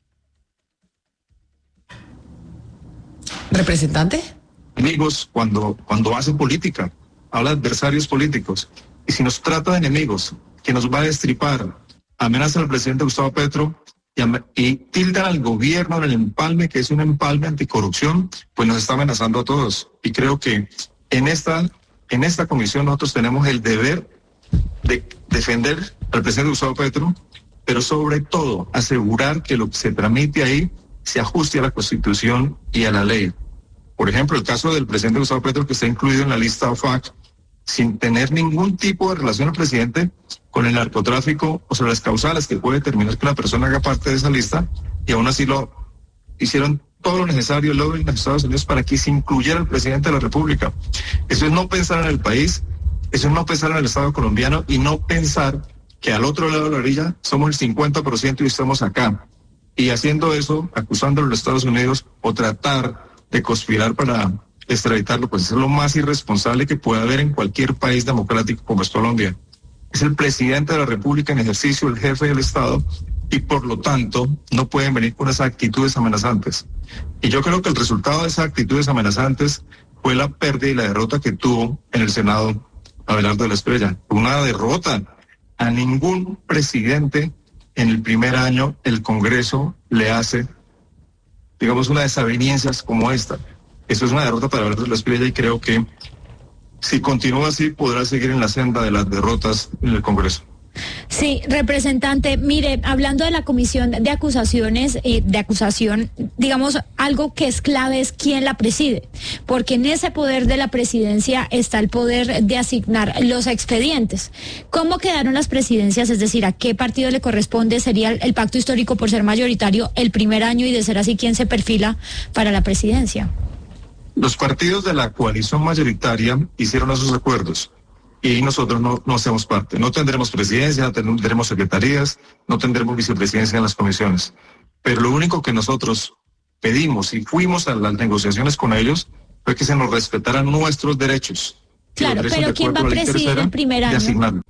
¿Representante? Amigos, cuando, cuando hace política, habla de adversarios políticos. Y si nos trata de enemigos, que nos va a destripar, amenaza al presidente Gustavo Petro, Y, y tildan al gobierno en el empalme, que es un empalme anticorrupción, pues nos está amenazando a todos. Y creo que en esta, en esta comisión nosotros tenemos el deber de defender al presidente Gustavo Petro, pero sobre todo asegurar que lo que se tramite ahí se ajuste a la Constitución y a la ley. Por ejemplo, el caso del presidente Gustavo Petro, que está incluido en la lista O F A C, sin tener ningún tipo de relación al presidente con el narcotráfico o sobre las causales que puede determinar que la persona haga parte de esa lista, y aún así lo hicieron todo lo necesario, luego en los Estados Unidos, para que se incluyera el presidente de la República. Eso es no pensar en el país, eso es no pensar en el Estado colombiano y no pensar que al otro lado de la orilla somos el cincuenta por ciento y estamos acá. Y haciendo eso, acusándolo a los Estados Unidos o tratar de conspirar para extraditarlo, pues es lo más irresponsable que puede haber en cualquier país democrático como es Colombia. Es el presidente de la República en ejercicio, el jefe del Estado, y por lo tanto no pueden venir con esas actitudes amenazantes. Y yo creo que el resultado de esas actitudes amenazantes fue la pérdida y la derrota que tuvo en el Senado Abelardo Estrella. Una derrota. A ningún presidente en el primer año el Congreso le hace, digamos, una desavenencias como esta. Eso es una derrota para Abelardo Estrella, y creo que si continúa así podrá seguir en la senda de las derrotas en el Congreso. Sí, representante, mire, hablando de la comisión de acusaciones, eh, de acusación, digamos, algo que es clave es quién la preside, porque en ese poder de la presidencia está el poder de asignar los expedientes. ¿Cómo quedaron las presidencias? Es decir, ¿a qué partido le corresponde? ¿Sería el, el pacto histórico por ser mayoritario el primer año, y de ser así, quién se perfila para la presidencia? Los partidos de la coalición mayoritaria hicieron esos acuerdos y nosotros no, no hacemos parte. No tendremos presidencia, no tendremos secretarías, no tendremos vicepresidencia en las comisiones. Pero lo único que nosotros pedimos y fuimos a las negociaciones con ellos fue que se nos respetaran nuestros derechos. Claro, pero ¿quién va a presidir el primer año?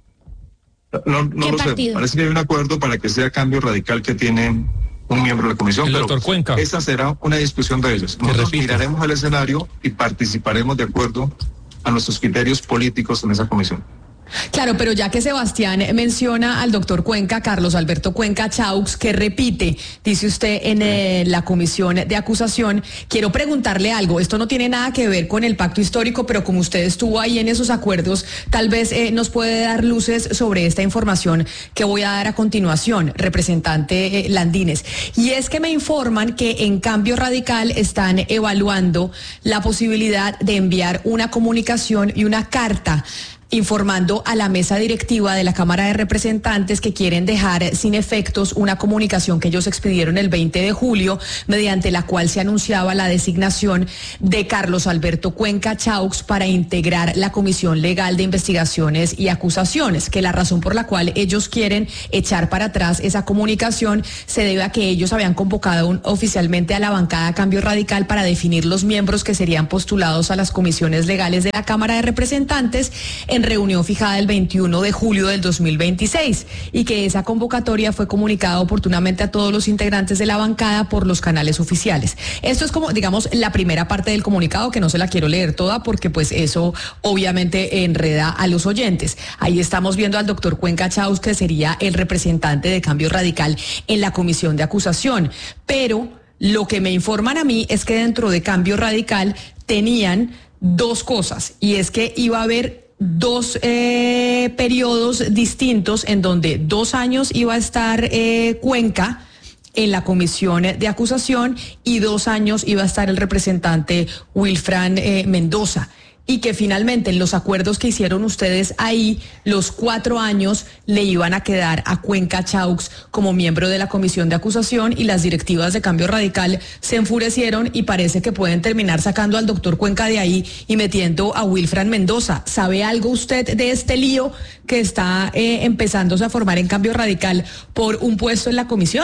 No, no lo partido? sé. Parece que hay un acuerdo para que sea Cambio Radical que tiene un miembro de la comisión, el pero doctor Cuenca. Esa será una discusión de ellos. Nosotros miraremos el escenario y participaremos de acuerdo a nuestros criterios políticos en esa comisión. Claro, pero ya que Sebastián menciona al doctor Cuenca, Carlos Alberto Cuenca Chaux, que repite, dice usted, en eh, la comisión de acusación, quiero preguntarle algo. Esto no tiene nada que ver con el pacto histórico, pero como usted estuvo ahí en esos acuerdos, tal vez eh, nos puede dar luces sobre esta información que voy a dar a continuación, representante eh, Landines. Y es que me informan que en Cambio Radical están evaluando la posibilidad de enviar una comunicación y una carta informando a la mesa directiva de la Cámara de Representantes que quieren dejar sin efectos una comunicación que ellos expidieron el veinte de julio, mediante la cual se anunciaba la designación de Carlos Alberto Cuenca Chaux para integrar la Comisión Legal de Investigaciones y Acusaciones, que la razón por la cual ellos quieren echar para atrás esa comunicación se debe a que ellos habían convocado un, oficialmente a la bancada Cambio Radical para definir los miembros que serían postulados a las comisiones legales de la Cámara de Representantes en reunión fijada el veintiuno de julio del dos mil veintiséis, y que esa convocatoria fue comunicada oportunamente a todos los integrantes de la bancada por los canales oficiales. Esto es como, digamos, la primera parte del comunicado, que no se la quiero leer toda porque pues eso obviamente enreda a los oyentes. Ahí estamos viendo al doctor Cuenca Chaux, que sería el representante de Cambio Radical en la comisión de acusación, pero lo que me informan a mí es que dentro de Cambio Radical tenían dos cosas, y es que iba a haber dos eh, periodos distintos en donde dos años iba a estar eh, Cuenca en la comisión de acusación y dos años iba a estar el representante Wilfran eh, Mendoza. Y que finalmente en los acuerdos que hicieron ustedes ahí, los cuatro años le iban a quedar a Cuenca Chaux como miembro de la comisión de acusación, y las directivas de Cambio Radical se enfurecieron y parece que pueden terminar sacando al doctor Cuenca de ahí y metiendo a Wilfran Mendoza. ¿Sabe algo usted de este lío que está eh, empezándose a formar en Cambio Radical por un puesto en la comisión?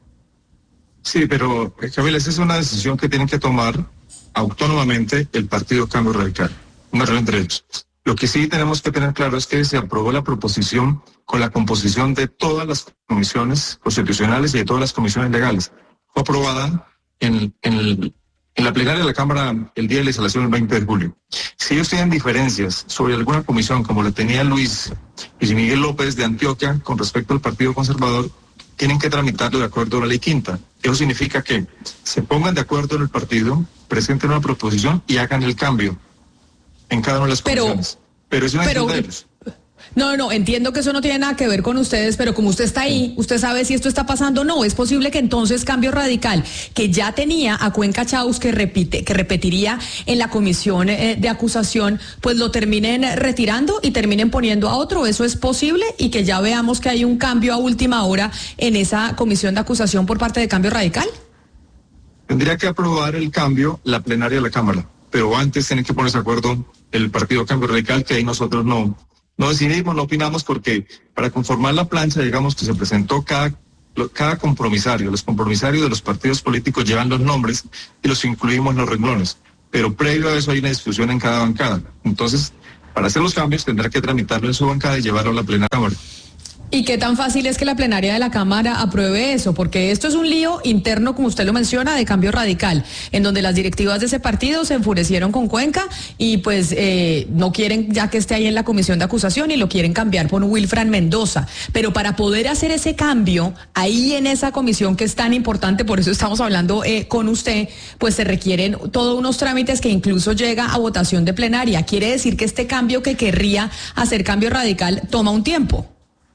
Sí, pero Camila, esa es una decisión que tienen que tomar autónomamente el partido Cambio Radical. Una reunión entre ellos. Lo que sí tenemos que tener claro es que se aprobó la proposición con la composición de todas las comisiones constitucionales y de todas las comisiones legales. Fue aprobada en, en, el, en la plenaria de la Cámara el día de la instalación, el veinte de julio. Si ellos tienen diferencias sobre alguna comisión, como la tenía Luis, Luis Miguel López de Antioquia con respecto al Partido Conservador, tienen que tramitarlo de acuerdo a la ley quinta. Eso significa que se pongan de acuerdo en el partido, presenten una proposición y hagan el cambio en cada una de las comisiones. Pero, pero es una decisión de ellos. No, no, entiendo que eso no tiene nada que ver con ustedes, pero como usted está ahí, usted sabe si esto está pasando o no. Es posible que entonces Cambio Radical, que ya tenía a Cuenca Chaux, que repite, que repetiría en la comisión eh, de acusación, pues lo terminen retirando y terminen poniendo a otro. ¿Eso es posible? Y que ya veamos que hay un cambio a última hora en esa comisión de acusación por parte de Cambio Radical. Tendría que aprobar el cambio la plenaria de la Cámara, pero antes tienen que ponerse de acuerdo el partido Cambio Radical, que ahí nosotros no, no decidimos, no opinamos, porque para conformar la plancha, digamos que se presentó cada, cada compromisario. Los compromisarios de los partidos políticos llevan los nombres y los incluimos en los renglones, pero previo a eso hay una discusión en cada bancada. Entonces, para hacer los cambios tendrá que tramitarlo en su bancada y llevarlo a la plena Cámara. ¿Y qué tan fácil es que la plenaria de la Cámara apruebe eso? Porque esto es un lío interno, como usted lo menciona, de Cambio Radical, en donde las directivas de ese partido se enfurecieron con Cuenca y pues eh, no quieren ya que esté ahí en la comisión de acusación y lo quieren cambiar por Wilfran Mendoza. Pero para poder hacer ese cambio ahí en esa comisión que es tan importante, por eso estamos hablando eh, con usted, pues se requieren todos unos trámites que incluso llega a votación de plenaria. Quiere decir que este cambio que querría hacer Cambio Radical toma un tiempo.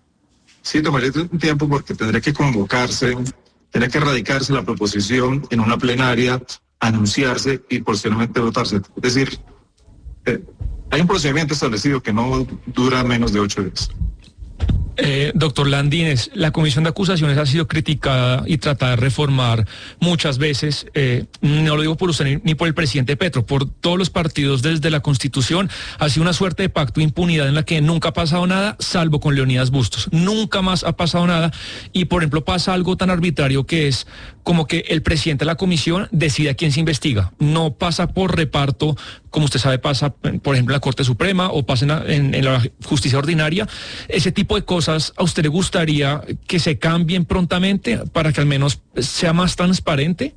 Sí, tomaría un tiempo porque tendría que convocarse, tendría que radicarse la proposición en una plenaria, anunciarse y posteriormente votarse. Es decir, eh, hay un procedimiento establecido que no dura menos de ocho días. Eh, doctor Landines, la Comisión de Acusaciones ha sido criticada y tratada de reformar muchas veces, eh, no lo digo por usted ni, ni por el presidente Petro, por todos los partidos desde la Constitución. Ha sido una suerte de pacto de impunidad en la que nunca ha pasado nada, salvo con Leonidas Bustos. Nunca más ha pasado nada y, por ejemplo, pasa algo tan arbitrario que es como que el presidente de la comisión decide a quién se investiga. No pasa por reparto, como usted sabe, pasa, por ejemplo, en la Corte Suprema o pasa en la, en, en la justicia ordinaria. Ese tipo de cosas, ¿a usted le gustaría que se cambien prontamente para que al menos sea más transparente?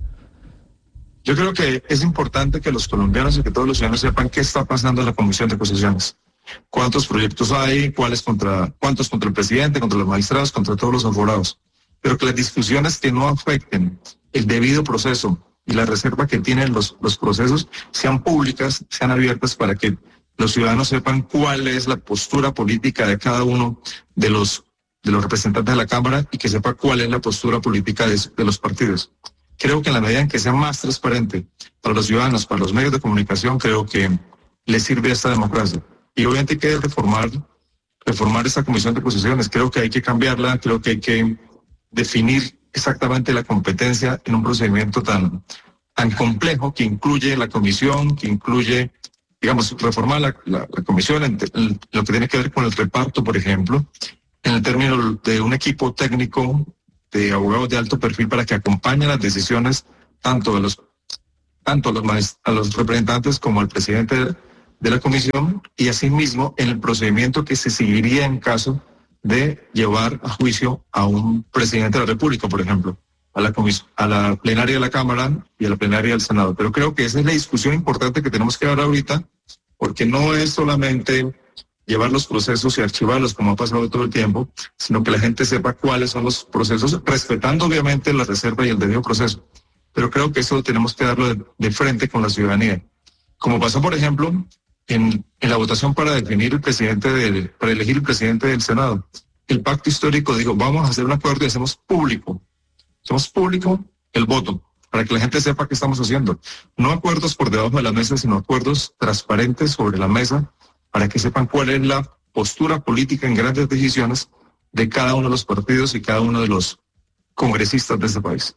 Yo creo que es importante que los colombianos y que todos los ciudadanos sepan qué está pasando en la Comisión de Acusaciones. Cuántos proyectos hay, cuáles contra, cuántos contra el presidente, contra los magistrados, contra todos los aforados. Pero que las discusiones que no afecten el debido proceso y la reserva que tienen los, los procesos sean públicas, sean abiertas para que los ciudadanos sepan cuál es la postura política de cada uno de los, de los representantes de la Cámara y que sepa cuál es la postura política de, de los partidos. Creo que en la medida en que sea más transparente para los ciudadanos, para los medios de comunicación, creo que les sirve a esta democracia. Y obviamente hay que reformar, reformar esta Comisión de Acusaciones. Creo que hay que cambiarla, creo que hay que definir exactamente la competencia en un procedimiento tan, tan complejo que incluye la comisión, que incluye, digamos, reformar la, la, la comisión en, en lo que tiene que ver con el reparto, por ejemplo, en el término de un equipo técnico de abogados de alto perfil para que acompañen las decisiones tanto de los tanto a los, a los representantes como al presidente de, de la comisión, y asimismo en el procedimiento que se seguiría en caso de llevar a juicio a un presidente de la República, por ejemplo, a la comis- a la plenaria de la Cámara y a la plenaria del Senado. Pero creo que esa es la discusión importante que tenemos que dar ahorita, porque no es solamente llevar los procesos y archivarlos como ha pasado todo el tiempo, sino que la gente sepa cuáles son los procesos, respetando obviamente la reserva y el debido proceso. Pero creo que eso lo tenemos que darlo de, de frente con la ciudadanía. Como pasó, por ejemplo, En, en la votación para definir el presidente del, para elegir el presidente del Senado. El pacto histórico dijo, vamos a hacer un acuerdo y hacemos público. Hacemos público el voto, para que la gente sepa qué estamos haciendo. No acuerdos por debajo de la mesa, sino acuerdos transparentes sobre la mesa, para que sepan cuál es la postura política en grandes decisiones de cada uno de los partidos y cada uno de los congresistas de este país.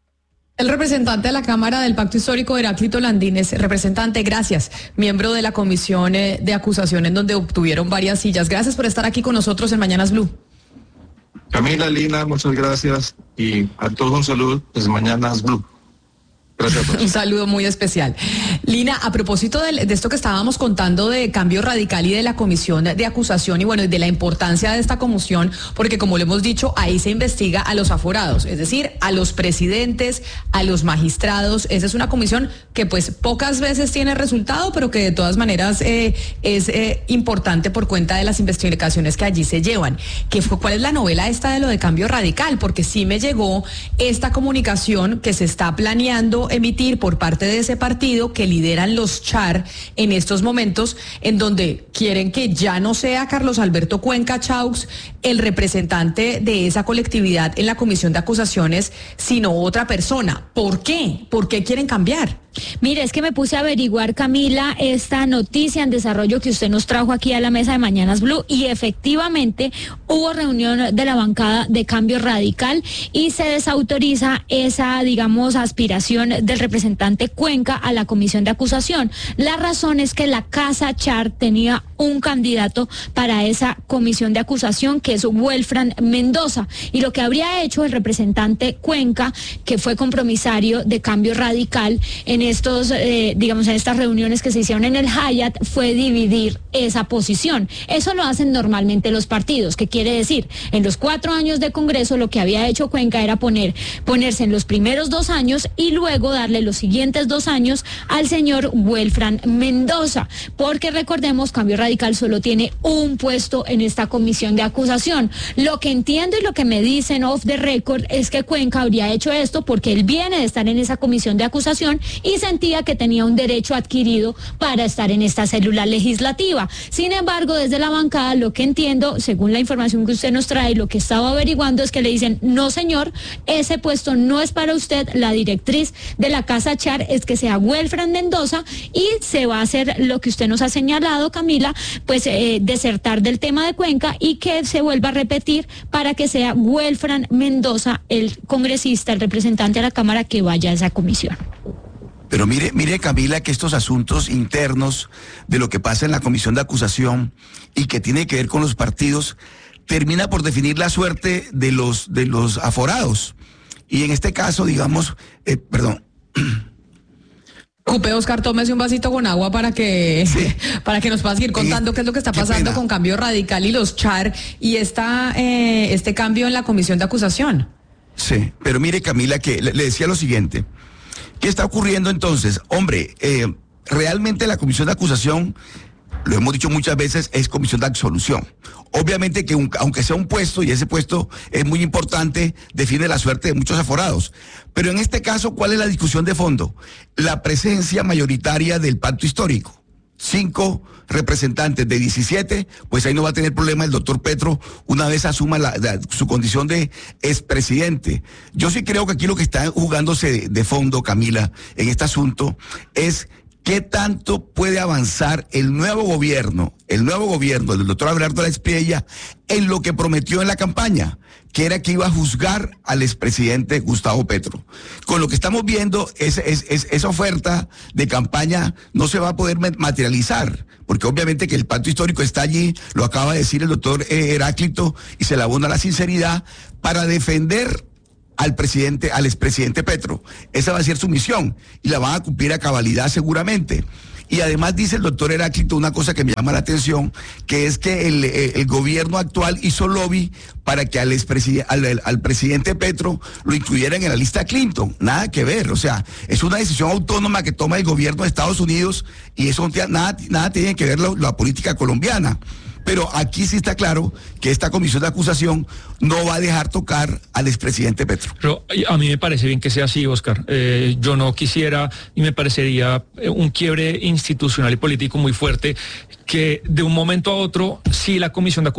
El representante de la Cámara del Pacto Histórico, Heráclito Landines. Representante, gracias. Miembro de la Comisión de Acusación, en donde obtuvieron varias sillas. Gracias por estar aquí con nosotros en Mañanas Blue. Camila, Lina, muchas gracias. Y a todos un saludo desde Mañanas Blue. Gracias. Un saludo muy especial. Lina, a propósito de, de esto que estábamos contando de Cambio Radical y de la Comisión de Acusación y bueno, de la importancia de esta comisión, porque como le hemos dicho, ahí se investiga a los aforados, es decir, a los presidentes, a los magistrados. Esa es una comisión que pues pocas veces tiene resultado, pero que de todas maneras eh, es eh, importante por cuenta de las investigaciones que allí se llevan. ¿Qué fue, ¿Cuál es la novela esta de lo de Cambio Radical? Porque sí me llegó esta comunicación que se está planeando emitir por parte de ese partido que lideran los Char en estos momentos, en donde quieren que ya no sea Carlos Alberto Cuenca Chaux el representante de esa colectividad en la Comisión de Acusaciones, sino otra persona. ¿Por qué? ¿Por qué quieren cambiar? Mire, es que me puse a averiguar, Camila, esta noticia en desarrollo que usted nos trajo aquí a la mesa de Mañanas Blue, y efectivamente hubo reunión de la bancada de Cambio Radical y se desautoriza esa, digamos, aspiración del representante Cuenca a la Comisión de Acusación. La razón es que la Casa Char tenía un candidato para esa Comisión de Acusación, que es Welfran Mendoza, y lo que habría hecho el representante Cuenca, que fue compromisario de Cambio Radical en estos, eh, digamos, en estas reuniones que se hicieron en el Hyatt, fue dividir esa posición. Eso lo hacen normalmente los partidos. ¿Qué quiere decir? En los cuatro años de Congreso, lo que había hecho Cuenca era poner, ponerse en los primeros dos años y luego darle los siguientes dos años al señor Welfran Mendoza, porque recordemos, Cambio Radical solo tiene un puesto en esta comisión de acusación. Lo que entiendo y lo que me dicen off the record es que Cuenca habría hecho esto porque él viene de estar en esa comisión de acusación y sentía que tenía un derecho adquirido para estar en esta célula legislativa. Sin embargo, desde la bancada, lo que entiendo, según la información que usted nos trae, lo que estaba averiguando es que le dicen, no señor, ese puesto no es para usted, la directriz de la Casa Char es que sea Welfran Mendoza y se va a hacer lo que usted nos ha señalado, Camila, pueda pues eh, desertar del tema de Cuenca y que se vuelva a repetir para que sea Welfran Mendoza, el congresista, el representante a la Cámara, que vaya a esa comisión. Pero mire, mire Camila, que estos asuntos internos de lo que pasa en la comisión de acusación y que tiene que ver con los partidos, termina por definir la suerte de los, de los aforados. Y en este caso, digamos, eh, perdón. Ocupe, Oscar, tómese un vasito con agua para que, sí. para que nos pueda seguir contando qué, qué es lo que está pasando con Cambio Radical y los Char y esta, eh, este cambio en la comisión de acusación. Sí, pero mire Camila, que le, le decía lo siguiente. ¿Qué está ocurriendo entonces? Hombre, eh, realmente la comisión de acusación, lo hemos dicho muchas veces, es comisión de absolución. Obviamente que un, aunque sea un puesto, y ese puesto es muy importante, define la suerte de muchos aforados. Pero en este caso, ¿cuál es la discusión de fondo? La presencia mayoritaria del pacto histórico. Cinco representantes de diecisiete, pues ahí no va a tener problema el doctor Petro una vez asuma la, la, su condición de expresidente. Yo sí creo que aquí lo que está jugándose de, de fondo, Camila, en este asunto es qué tanto puede avanzar el nuevo gobierno, el nuevo gobierno del doctor Abelardo Láez Priella en lo que prometió en la campaña, que era que iba a juzgar al expresidente Gustavo Petro. Con lo que estamos viendo, es, es, es, esa oferta de campaña no se va a poder materializar, porque obviamente que el pacto histórico está allí, lo acaba de decir el doctor Heráclito, y se le abona la sinceridad para defender al presidente, al expresidente Petro. Esa va a ser su misión y la van a cumplir a cabalidad seguramente. Y además dice el doctor Heráclito una cosa que me llama la atención, que es que el, el gobierno actual hizo lobby para que al, al, al presidente Petro lo incluyeran en la lista Clinton. Nada que ver, o sea, es una decisión autónoma que toma el gobierno de Estados Unidos y eso nada, nada tiene que ver la, la política colombiana. Pero aquí sí está claro que esta comisión de acusación no va a dejar tocar al expresidente Petro. Pero a mí me parece bien que sea así, Oscar. Eh, yo no quisiera, y me parecería un quiebre institucional y político muy fuerte, que de un momento a otro, si la comisión de acusación